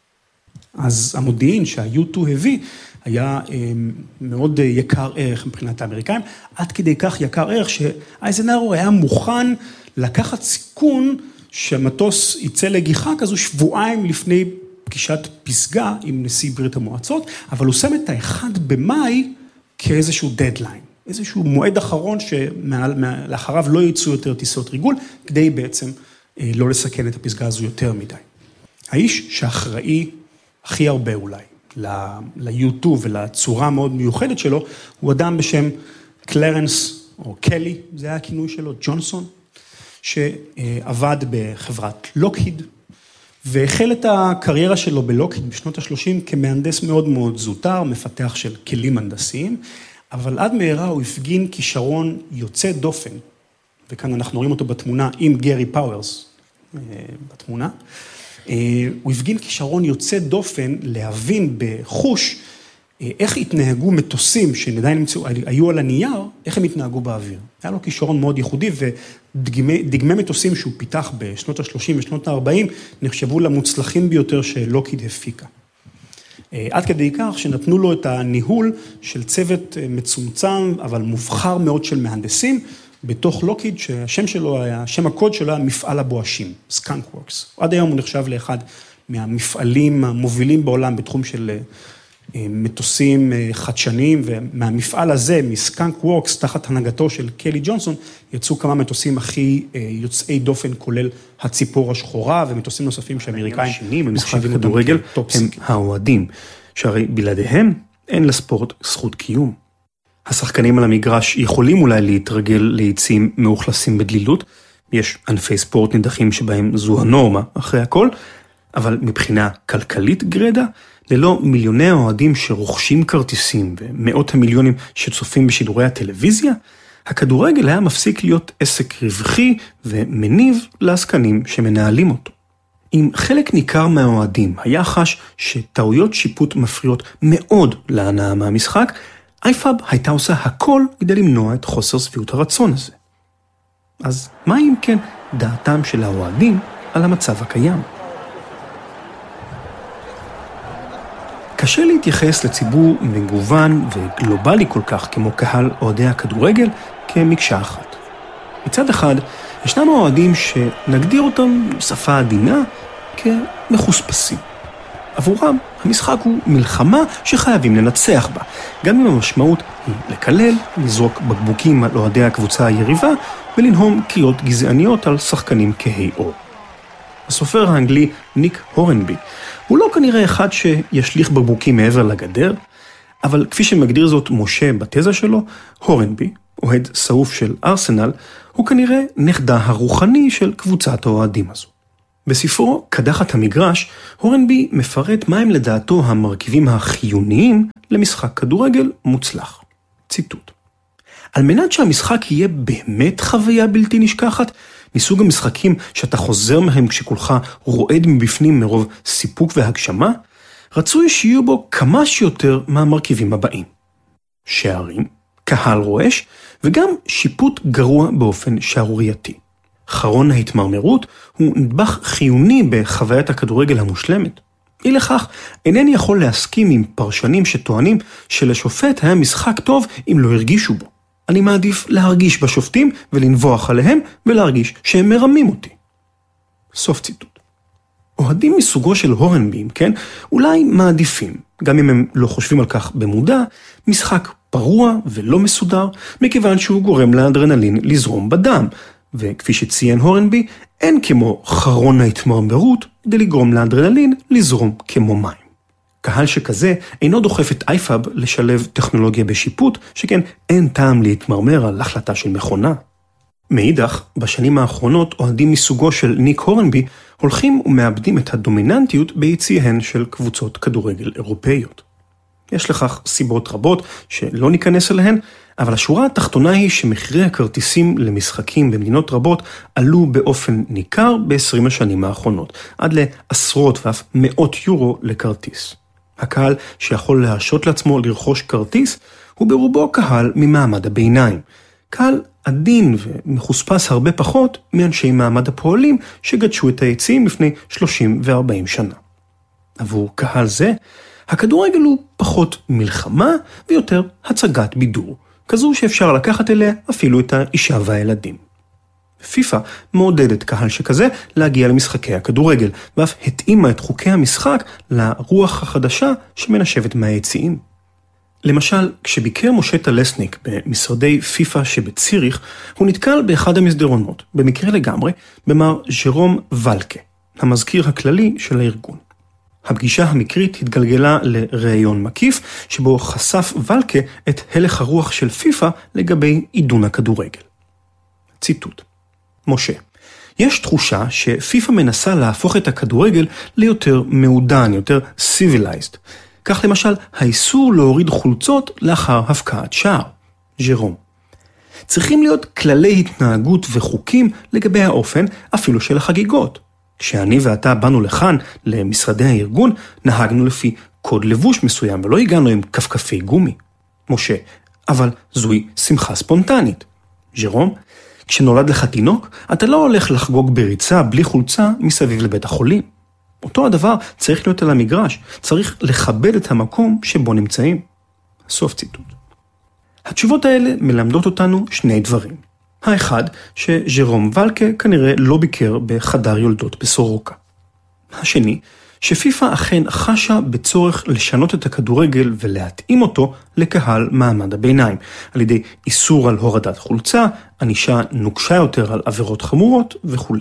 אז המודיעין שה-U2 הביא, היה מאוד יקר ערך מבחינת האמריקאים, עד כדי כך יקר ערך שאייזנהאואר היה מוכן לקחת סיכון שהמטוס יצא לגיחה כזו שבועיים לפני פגישת פסגה עם נשיא ברית המועצות, אבל הוא שם את ה-1 במאי כאיזשהו דדליין, איזשהו מועד אחרון שלאחריו לא יצאו יותר טיסות ריגול, כדי בעצם לא לסכן את הפסגה הזו יותר מדי. האיש שאחראי הכי הרבה אולי ל-U2 ולצורה מאוד מיוחדת שלו, הוא אדם בשם קלרנס או קלי, זה היה הכינוי שלו, ג'ונסון, שעבד בחברת לוקהיד, והחל את הקריירה שלו בלוקהיד בשנות ה-30 כמהנדס מאוד מאוד זוטר, מפתח של כלים הנדסיים, אבל עד מהרה הוא הפגין כישרון יוצא דופן, וכאן אנחנו רואים אותו בתמונה עם גרי פאוורס בתמונה, הוא הפגין כישרון יוצא דופן להבין בחוש איך התנהגו מטוסים שעדיין היו על הנייר, איך הם התנהגו באוויר. היה לו כישרון מאוד ייחודי, ודגמי מטוסים שהוא פיתח בשנות ה-30 ושנות ה-40, נחשבו למוצלחים ביותר שלוקהיד הפיקה. עד כדי כך שנתנו לו את הניהול של צוות מצומצם, אבל מובחר מאוד של מהנדסים, בתוך לוקהיד, שהשם שלו היה, השם הקוד שלו היה מפעל הבואשים, סקאנק וורקס. עד היום הוא נחשב לאחד מהמפעלים המובילים בעולם בתחום של מטוסים חדשניים, ומהמפעל הזה, מסקאנק וורקס, תחת הנהגתו של קלי ג'ונסון, יצאו כמה מטוסים הכי יוצאי דופן, כולל הציפור השחורה, ומטוסים נוספים שאמריקאים במשחק כדורגל, הם האוהדים, שהרי בלעדיהם אין לספורט זכות קיום. השחקנים על המגרש יכולים אולי להתרגל ליציאים מאוכלסים בדלילות, יש ענפי ספורט נידחים שבהם זו הנורמה אחרי הכל, אבל מבחינה כלכלית גרדה, ללא מיליוני האוהדים שרוכשים כרטיסים ומאות המיליונים שצופים בשידורי הטלוויזיה, הכדורגל היה מפסיק להיות עסק רווחי ומניב לעסקנים שמנהלים אותו. אם חלק ניכר מהאוהדים היה חש שטעויות שיפוט מפריעות מאוד להנאה מהמשחק, אייפאב הייתה עושה הכל כדי למנוע את חוסר שביעות הרצון הזה. אז מה אם כן דעתם של האוהדים על המצב הקיים? קשה להתייחס לציבור מגוון וגלובלי כל כך כמו קהל אוהדי הכדורגל כמקשה אחת. מצד אחד, ישנם אוהדים שנגדיר אותם בשפה עדינה כמחוספסים. עבורם, המשחק הוא מלחמה שחייבים לנצח בה, גם אם המשמעות היא לקלל, לזרוק בקבוקים על אוהדי הקבוצה היריבה, ולנהום קריאות גזעניות על שחקנים כהי עור. הסופר האנגלי ניק הורנבי הוא לא כנראה אחד שישליך בקבוקים מעבר לגדר, אבל כפי שמגדיר זאת משה בתזה שלו, הורנבי, אוהד שרוף של ארסנל, הוא כנראה נכדה הרוחני של קבוצת האוהדים הזו. בספרו קדחת המגרש, הורנבי מפרט מהם לדעתו המרכיבים החיוניים למשחק כדורגל מוצלח. ציטוט: על מנת שהמשחק יהיה באמת חוויה בלתי נשכחת, מסוג המשחקים שאתה חוזר מהם כשכולך רועד מבפנים מרוב סיפוק והגשמה, רצוי שיהיו בו כמה שיותר מהמרכיבים הבאים: שערים, קהל רועש, וגם שיפוט גרוע באופן שערורייתי. חרון ההתמרמרות הוא נדבך חיוני בחוויית הכדורגל המושלמת. אי לכך, אינני יכול להסכים עם פרשנים שטוענים שלשופט היה משחק טוב אם לא הרגישו בו. אני מעדיף להרגיש בשופטים ולנבוח עליהם ולהרגיש שהם מרמים אותי. סוף ציטוט. אוהדים מסוגו של הורנבי, כן, אולי מעדיפים, גם אם הם לא חושבים על כך במודע, משחק פרוע ולא מסודר, מכיוון שהוא גורם לאדרנלין לזרום בדם, וכפי שציין הורנבי, אין כמו חרון ההתמרמרות כדי לגרום לאדרנלין לזרום כמו מים. קהל שכזה אינו דוחף את אייפאב לשלב טכנולוגיה בשיפוט, שכן אין טעם להתמרמר על החלטה של מכונה. מאידך, בשנים האחרונות אוהדים מסוגו של ניק הורנבי הולכים ומאבדים את הדומיננטיות ביציהן של קבוצות כדורגל אירופאיות. יש לכך סיבות רבות שלא ניכנס אליהן, אבל השורה התחתונה היא שמחירי הכרטיסים למשחקים במדינות רבות עלו באופן ניכר ב-20 השנים האחרונות, עד לעשרות ואף מאות יורו לכרטיס. הקהל שיכול להרשות לעצמו לרכוש כרטיס הוא ברובו קהל ממעמד הביניים. קהל עדין ומחוספס הרבה פחות מאנשי מעמד הפועלים שגדשו את היציעים לפני 30 ו-40 שנה. עבור קהל זה, הכדורגל הוא פחות מלחמה ויותר הצגת בידור, כזו שאפשר לקחת אליה אפילו את האישה והילדים. פיפה מעודדת קהל שכזה להגיע למשחקי הכדורגל, ואף התאימה את חוקי המשחק לרוח החדשה שמנשבת מהיציעים. למשל, כשביקר משה טלסניק במשרדי פיפה שבציריך, הוא נתקל באחד המסדרונות, במקרה לגמרי, במר ז'רום ולקה, המזכיר הכללי של הארגון. הפגישה המקרית התגלגלה לראיון מקיף, שבו חשף ולקה את הלך הרוח של פיפה לגבי עידון הכדורגל. ציטוט: משה, יש תחושה שפיפה מנסה להפוך את הכדורגל ליותר מעודן, יותר civilized. כך למשל, האיסור להוריד חולצות לאחר הפקעת שער. ז'רום: צריכים להיות כללי התנהגות וחוקים לגבי האופן אפילו של החגיגות. כשאני ואתה באנו לכאן, למשרדי הארגון, נהגנו לפי קוד לבוש מסוים, ולא הגענו עם כפכפי גומי. משה: אבל זוהי שמחה ספונטנית. ז'רום: כשנולד לך תינוק, אתה לא הולך לחגוג בריצה בלי חולצה מסביב לבית החולים. אותו הדבר צריך להיות על המגרש, צריך לכבד את המקום שבו נמצאים. סוף ציטוט. התשובות האלה מלמדות אותנו שני דברים. האחד, שז'רום ולקה כנראה לא ביקר בחדר יולדות בסורוקה. השני, שפיפה אכן חשה בצורך לשנות את הכדורגל ולהתאים אותו לקהל מעמד הביניים, על ידי איסור על הורדת חולצה, ענישה נוקשה יותר על עבירות חמורות וכו'.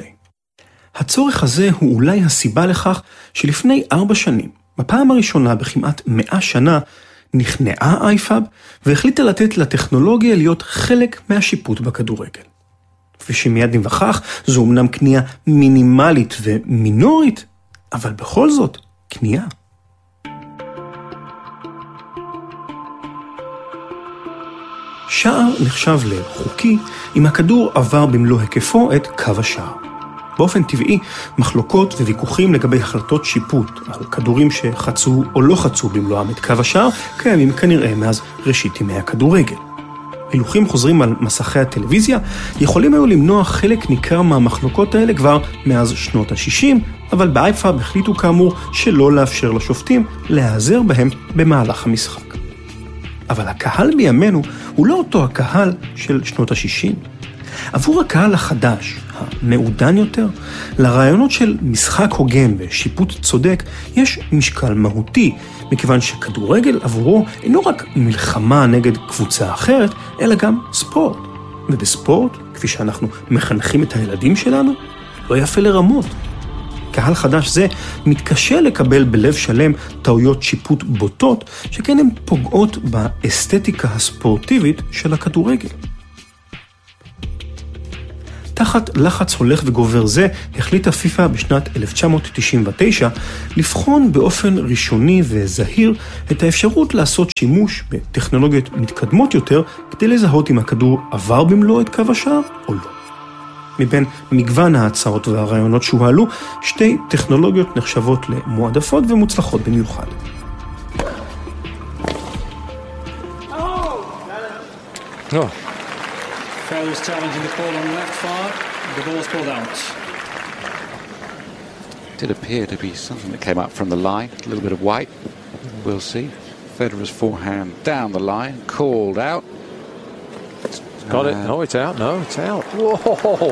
הצורך הזה הוא אולי הסיבה לכך שלפני 4 שנים, בפעם הראשונה בכמעט 100 שנה, נכנעה אייפאב והחליטה לתת לטכנולוגיה להיות חלק מהשיפוט בכדורגל. ושמיד נבחך, זו אמנם קנייה מינימלית ומינורית, אבל בכל זאת, קנייה. שער נחשב לחוקי אם הכדור עבר במלוא היקפו את קו השער. באופן טבעי, מחלוקות וויכוחים לגבי החלטות שיפוט על כדורים שחצו או לא חצו במלואם את קו השער קיימים כנראה מאז ראשית ימי הכדורגל. הילוכים חוזרים על מסכי הטלוויזיה יכולים היו למנוע חלק ניכר מהמחלוקות האלה כבר מאז שנות ה-60, אבל באייפאב החליטו כאמור שלא לאפשר לשופטים להיעזר בהם במהלך המשחק. אבל הקהל בימינו הוא לא אותו הקהל של שנות ה-60. עבור הקהל החדש, המעודן יותר, לרעיונות של משחק הוגן ושיפוט צודק יש משקל מהותי, מכיוון שכדורגל עבורו אינו רק מלחמה נגד קבוצה אחרת, אלא גם ספורט. ובספורט, כפי שאנחנו מחנכים את הילדים שלנו, לא יפה לרמות. קהל חדש זה מתקשה לקבל בלב שלם טעויות שיפוט בוטות, שכן הן פוגעות באסתטיקה הספורטיבית של הכדורגל. תחת לחץ הולך וגובר זה, החליטה פיפ"א בשנת 1999 לבחון באופן ראשוני וזהיר את האפשרות לעשות שימוש בטכנולוגיות מתקדמות יותר כדי לזהות אם הכדור עבר במלוא את קו השער או לא. מבין מגוון ההצעות והרעיונות שהועלו, שתי טכנולוגיות נחשבות למועדפות ומוצלחות במיוחד. Federer's challenging the ball on left far. The ball's pulled out. It did appear to be something that came up from the line. A little bit of white. We'll see. Federer's forehand down the line, called out. Got it. No, it's out. No, it's out. Whoa!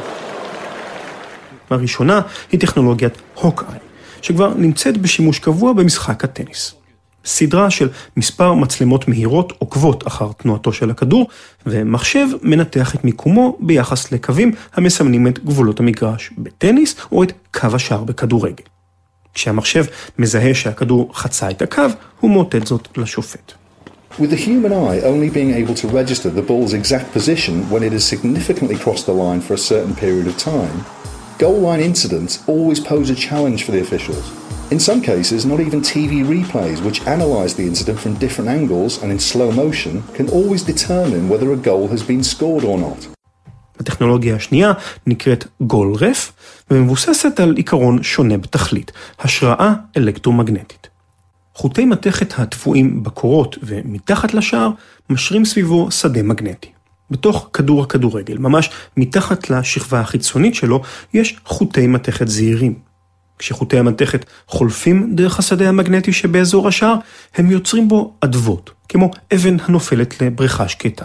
הראשונה היא טכנולוגיית הוק-איי, שכבר נמצאת בשימוש קבוע במשחק הטניס. סדרה של מספר מצלמות מהירות עוקבות אחר תנועתו של הכדור, ומחשב מנתח את מיקומו ביחס לקווים המסמנים את גבולות המגרש בטניס או את קו השער בכדורגל. כשהמחשב מזהה שהכדור חצה את הקו, הוא מוטט זאת לשופט. With the human eye only being able to register the ball's exact position when it has significantly crossed the line for a certain period of time, goal line incidents always pose a challenge for the officials. In some cases, not even TV replays which analyze the incident from different angles and in slow motion can always determine whether a goal has been scored or not. הטכנולוגיה השנייה נקראת גולרף, ומבוססת על עיקרון שונה בתכלית, השראה אלקטרומגנטית. חוטי מתכת התפועים בקורות ומתחת לשער משרים סביבו שדה מגנטי. בתוך כדור הכדורגל, ממש מתחת לשכבה החיצונית שלו, יש חוטי מתכת זעירים. כשחוטי המתכת חולפים דרך השדה המגנטי שבאזור השער, הם יוצרים בו אדוות, כמו אבן הנופלת לבריכה שקטה.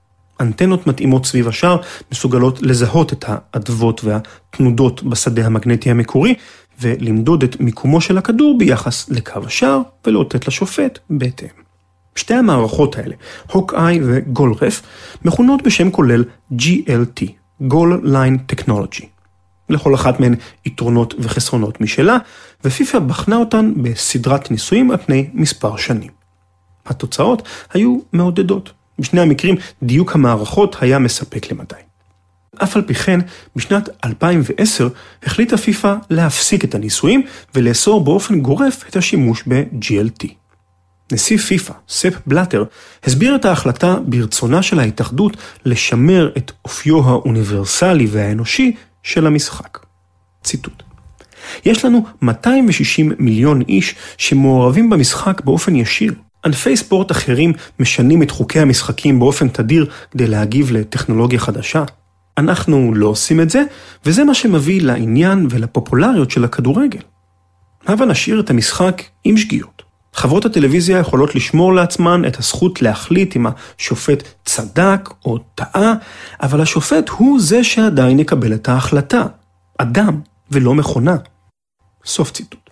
אנטנות מתאימות סביב השער מסוגלות לזהות את האדוות והתנודות בשדה המגנטי המקורי, ולמדוד את מיקומו של הכדור ביחס לקו השער ולאותת לשופט בהתאם. שתי המערכות האלה, הוק-איי וגולרף, מכונות בשם כולל GLT, Goal Line Technology. לכל אחת מהן יתרונות וחסרונות משלה, ופיפ"א בחנה אותן בסדרת ניסויים על פני מספר שנים. התוצאות היו מעודדות. בשני המקרים דיוק המערכות היה מספק למדי. אף על פי כן, בשנת 2010 החליטה פיפ"א להפסיק את הניסויים ולאסור באופן גורף את השימוש ב-GLT. נשיא פיפ"א, ספ בלאטר, הסביר את ההחלטה ברצונה של ההתאחדות לשמר את אופיו האוניברסלי והאנושי של המשחק. ציטוט: יש לנו 260 מיליון איש שמעורבים במשחק באופן ישיר. ענפי ספורט אחרים משנים את חוקי המשחקים באופן תדיר כדי להגיב לטכנולוגיה חדשה. אנחנו לא עושים את זה, וזה מה שמביא לעניין ולפופולריות של הכדורגל. הבה נשאיר את המשחק עם שגיאות. חברות הטלוויזיה יכולות לשמור לעצמן את הזכות להחליט אם השופט צדק או טעה, אבל השופט הוא זה שעדיין יקבל את ההחלטה. אדם ולא מכונה. סוף ציטוט.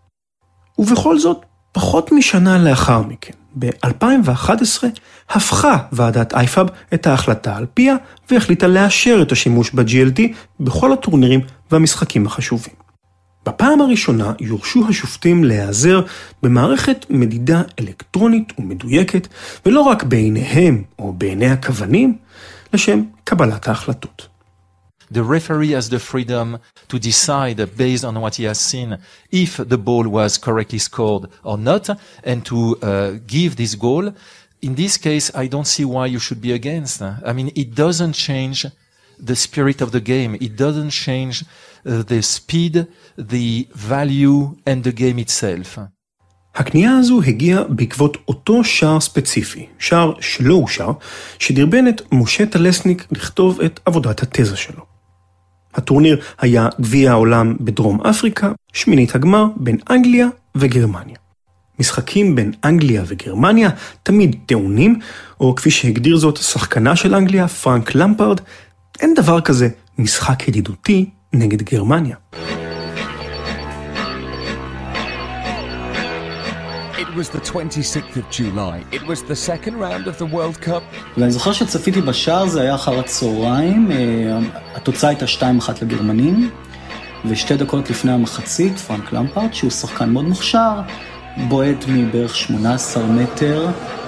ובכל זאת, פחות משנה לאחר מכן, ב-2011, הפכה ועדת אייפאב את ההחלטה על פיה, והחליטה לאשר את השימוש ב-GLT בכל הטורנירים והמשחקים החשובים. בפעם הראשונה יורשו השופטים להיעזר במערכת מדידה אלקטרונית ומדויקת, ולא רק בעיניהם או בעיני הכוונים, לשם קבלת ההחלטות. The referee has the freedom to decide based on what he has seen if the ball was correctly scored or not, and to give this goal. In this case, I don't see why you should be against. I mean, it doesn't change the spirit of the game. It doesn't change the speed, the value, and the game itself. הקנייה הזו הגיעה בעקבות אותו שער ספציפי, שער שלא אושר, שדרבן את משה טלסניק לכתוב את עבודת התזה שלו. הטורניר היה גביע העולם בדרום אפריקה, שמינית הגמר בין אנגליה וגרמניה. משחקים בין אנגליה וגרמניה תמיד טעונים, או כפי שהגדיר זאת שחקנה של אנגליה, פרנק למפרד, אין דבר כזה משחק ידידותי נגד גרמניה. It It was the 26th of July. It was the second round of the World Cup. ואני זוכר שצפיתי בשער, זה היה אחר הצהריים, התוצאה הייתה 2-1 לגרמנים, ושתי דקות לפני המחצית, פרנק למפרד, שהוא שחקן מאוד מוכשר, בועט מבערך 18 מטר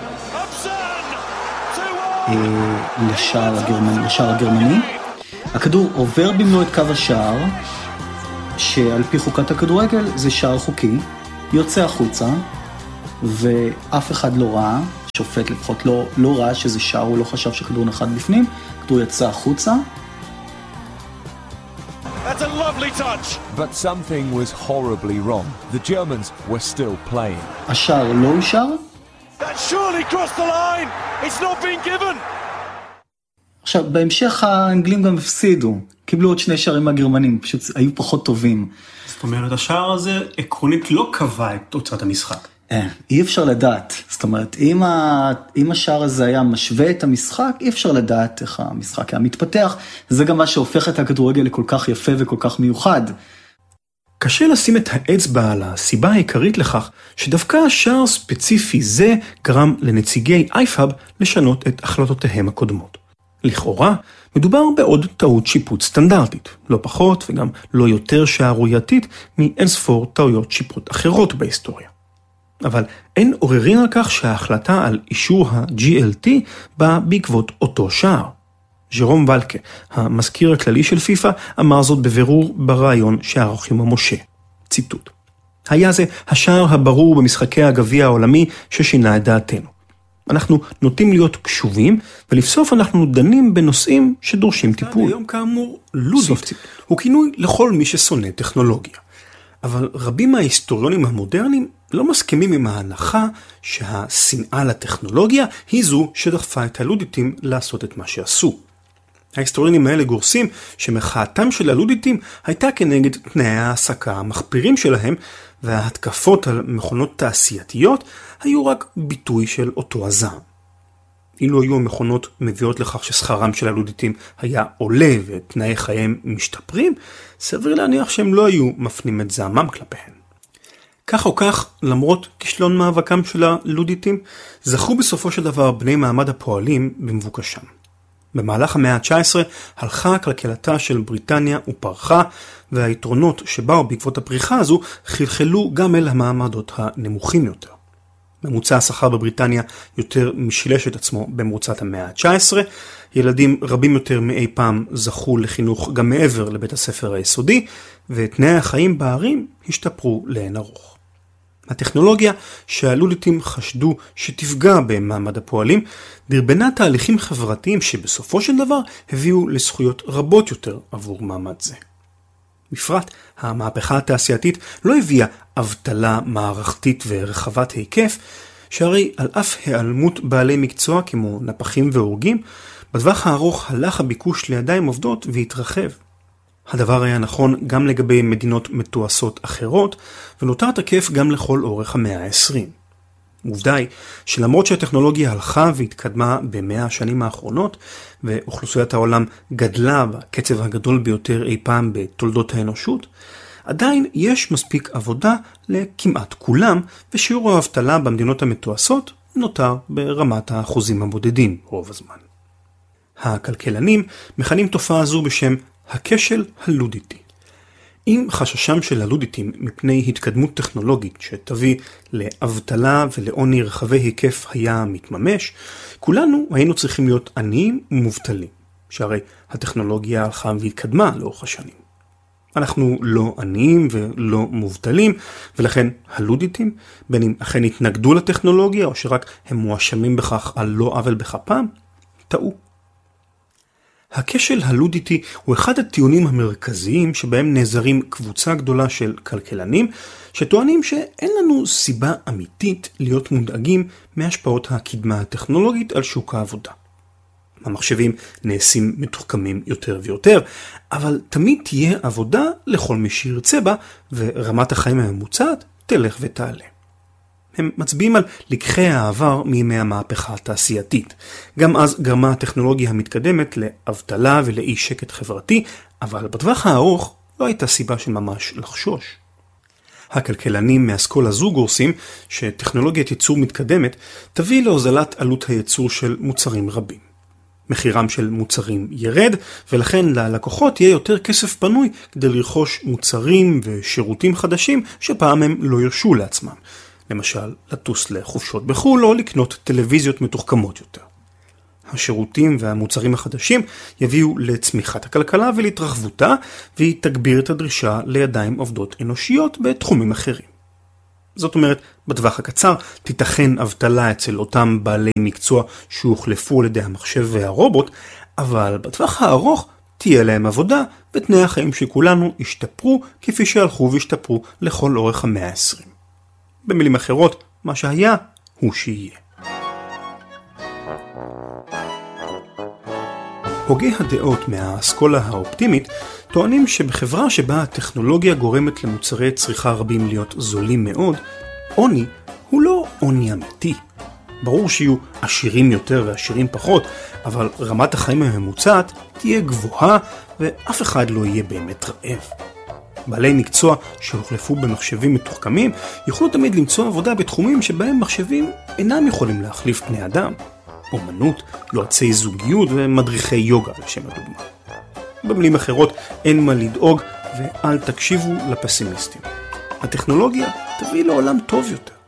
לשער הגרמני. הכדור עובר במלוא את קו השער, שעל פי חוקת הכדורגל זה שער חוקי, יוצא החוצה, ואף אחד לא ראה, שופט לפחות לא ראה שזה שער, הוא לא חשב שכדור נחת בפנים, כדור יצא החוצה. That's a lovely touch. But something was horribly wrong. The Germans were still playing. השער לא אושר. That surely crossed the line. It's not been given. עכשיו, בהמשך האנגלים גם הפסידו. קיבלו עוד 2 שערים מהגרמנים, פשוט היו פחות טובים. זאת אומרת, השער הזה עקרונית לא קבע את תוצאת המשחק. אי אפשר לדעת. זאת אומרת, אם השער הזה היה משווה את המשחק, אי אפשר לדעת איך המשחק היה מתפתח. זה גם מה שהופך את הכדורגל לכל כך יפה וכל כך מיוחד. קשה לשים את האצבע על הסיבה העיקרית לכך שדווקא השער ספציפי זה גרם לנציגי אייפאב לשנות את החלטותיהם הקודמות. לכאורה, מדובר בעוד טעות שיפוט סטנדרטית, לא פחות וגם לא יותר שערורייתית מאינספור טעויות שיפוט אחרות בהיסטוריה. אבל אין עוררין על כך שההחלטה על אישור ה-GLT באה בעקבות אותו שער. ז'רום ולקה, המזכיר הכללי של פיפה, אמר זאת בבירור ברעיון שערך עם משה. ציטוט: היה זה השער הברור במשחקי הגביע העולמי ששינה את דעתנו. אנחנו נוטים להיות קשובים, ולבסוף אנחנו דנים בנושאים שדורשים טיפול. היום כאמור, לודית הוא כינוי לכל מי ששונא טכנולוגיה. אבל רבים מההיסטוריונים המודרניים לא מסכימים עם ההנחה שהשנאה לטכנולוגיה היא זו שדחפה את הלודיטים לעשות את מה שעשו. ההיסטוריונים האלה גורסים שמחאתם של הלודיטים הייתה כנגד תנאי העסקה המחפירים שלהם, וההתקפות על מכונות תעשייתיות היו רק ביטוי של אותו הזעם. אילו היו המכונות מביאות לכך ששכרם של הלודיטים היה עולה ותנאי חייהם משתפרים, סביר להניח שהם לא היו מפנים את זעמם כלפיהם. כך או כך, למרות כישלון מאבקם של הלודיטים, זכו בסופו של דבר בני מעמד הפועלים במבוקשם. במהלך המאה ה-19 הלכה כלכלתה של בריטניה ופרחה, והיתרונות שבאו בעקבות הפריחה הזו חלחלו גם אל המעמדות הנמוכים יותר. ממוצע השכר בבריטניה יותר משילש את עצמו במרוצת המאה ה-19, ילדים רבים יותר מאי פעם זכו לחינוך גם מעבר לבית הספר היסודי, ותנאי החיים בערים השתפרו לאין ארוך. הטכנולוגיה שהלודיטים חשדו שתפגע במעמד הפועלים, דרבנה תהליכים חברתיים שבסופו של דבר הביאו לזכויות רבות יותר עבור מעמד זה. בפרט, המהפכה התעשייתית לא הביאה אבטלה מערכתית ורחבת היקף, שהרי על אף העלמות בעלי מקצוע כמו נפחים והורגים, בטווח הארוך הלך הביקוש לידיים עובדות והתרחב. הדבר היה נכון גם לגבי מדינות מתועשות אחרות, ונותר תקף גם לכל אורך המאה ה-20. עובדה היא שלמרות שהטכנולוגיה הלכה והתקדמה ב100 השנים האחרונות, ואוכלוסיית העולם גדלה בקצב הגדול ביותר אי פעם בתולדות האנושות, עדיין יש מספיק עבודה לכמעט כולם, ושיעור האבטלה במדינות המתועשות נותר ברמת האחוזים הבודדים רוב הזמן. הכלכלנים מכנים תופעה זו בשם הכשל הלודיטי. אם חששם של הלודיטים מפני התקדמות טכנולוגית שתביא לאבטלה ולעוני רחבי היקף היה מתממש, כולנו היינו צריכים להיות עניים ומובטלים, שהרי הטכנולוגיה הלכה והתקדמה לאורך השנים. אנחנו לא עניים ולא מובטלים, ולכן הלודיטים, בין אם אכן התנגדו לטכנולוגיה או שרק הם מואשמים בכך על לא עוול בכפם, טעו. הכשל הלודיטי הוא אחד הטיעונים המרכזיים שבהם נעזרים קבוצה גדולה של כלכלנים, שטוענים שאין לנו סיבה אמיתית להיות מודאגים מהשפעות הקדמה הטכנולוגית על שוק העבודה. המחשבים נעשים מתוחכמים יותר ויותר, אבל תמיד תהיה עבודה לכל מי שירצה בה, ורמת החיים הממוצעת תלך ותעלה. הם מצביעים על לקחי העבר מימי המהפכה התעשייתית. גם אז גרמה הטכנולוגיה המתקדמת לאבטלה ולאי שקט חברתי, אבל בטווח הארוך לא הייתה סיבה של ממש לחשוש. הכלכלנים מהאסכולה זו גורסים שטכנולוגיית ייצור מתקדמת תביא להוזלת עלות הייצור של מוצרים רבים. מחירם של מוצרים ירד, ולכן ללקוחות יהיה יותר כסף פנוי כדי לרכוש מוצרים ושירותים חדשים שפעם הם לא ירשו לעצמם. למשל, לטוס לחופשות בחו"ל או לקנות טלוויזיות מתוחכמות יותר. השירותים והמוצרים החדשים יביאו לצמיחת הכלכלה ולהתרחבותה, והיא תגביר את הדרישה לידיים עובדות אנושיות בתחומים אחרים. זאת אומרת, בטווח הקצר תיתכן אבטלה אצל אותם בעלי מקצוע שהוחלפו על ידי המחשב והרובוט, אבל בטווח הארוך תהיה להם עבודה, ותנאי החיים של כולנו ישתפרו כפי שהלכו והשתפרו לכל אורך המאה ה-20. במילים אחרות, מה שהיה הוא שיהיה. הוגי הדעות מהאסכולה האופטימית טוענים שבחברה שבה הטכנולוגיה גורמת למוצרי צריכה רבים להיות זולים מאוד, עוני הוא לא עוני אמיתי. ברור שיהיו עשירים יותר ועשירים פחות, אבל רמת החיים הממוצעת תהיה גבוהה ואף אחד לא יהיה באמת רעב. בעלי מקצוע שהוחלפו במחשבים מתוחכמים יוכלו תמיד למצוא עבודה בתחומים שבהם מחשבים אינם יכולים להחליף בני אדם. אומנות, יועצי זוגיות ומדריכי יוגה לשם הדוגמה. במילים אחרות, אין מה לדאוג ואל תקשיבו לפסימיסטים. הטכנולוגיה תביא לעולם טוב יותר.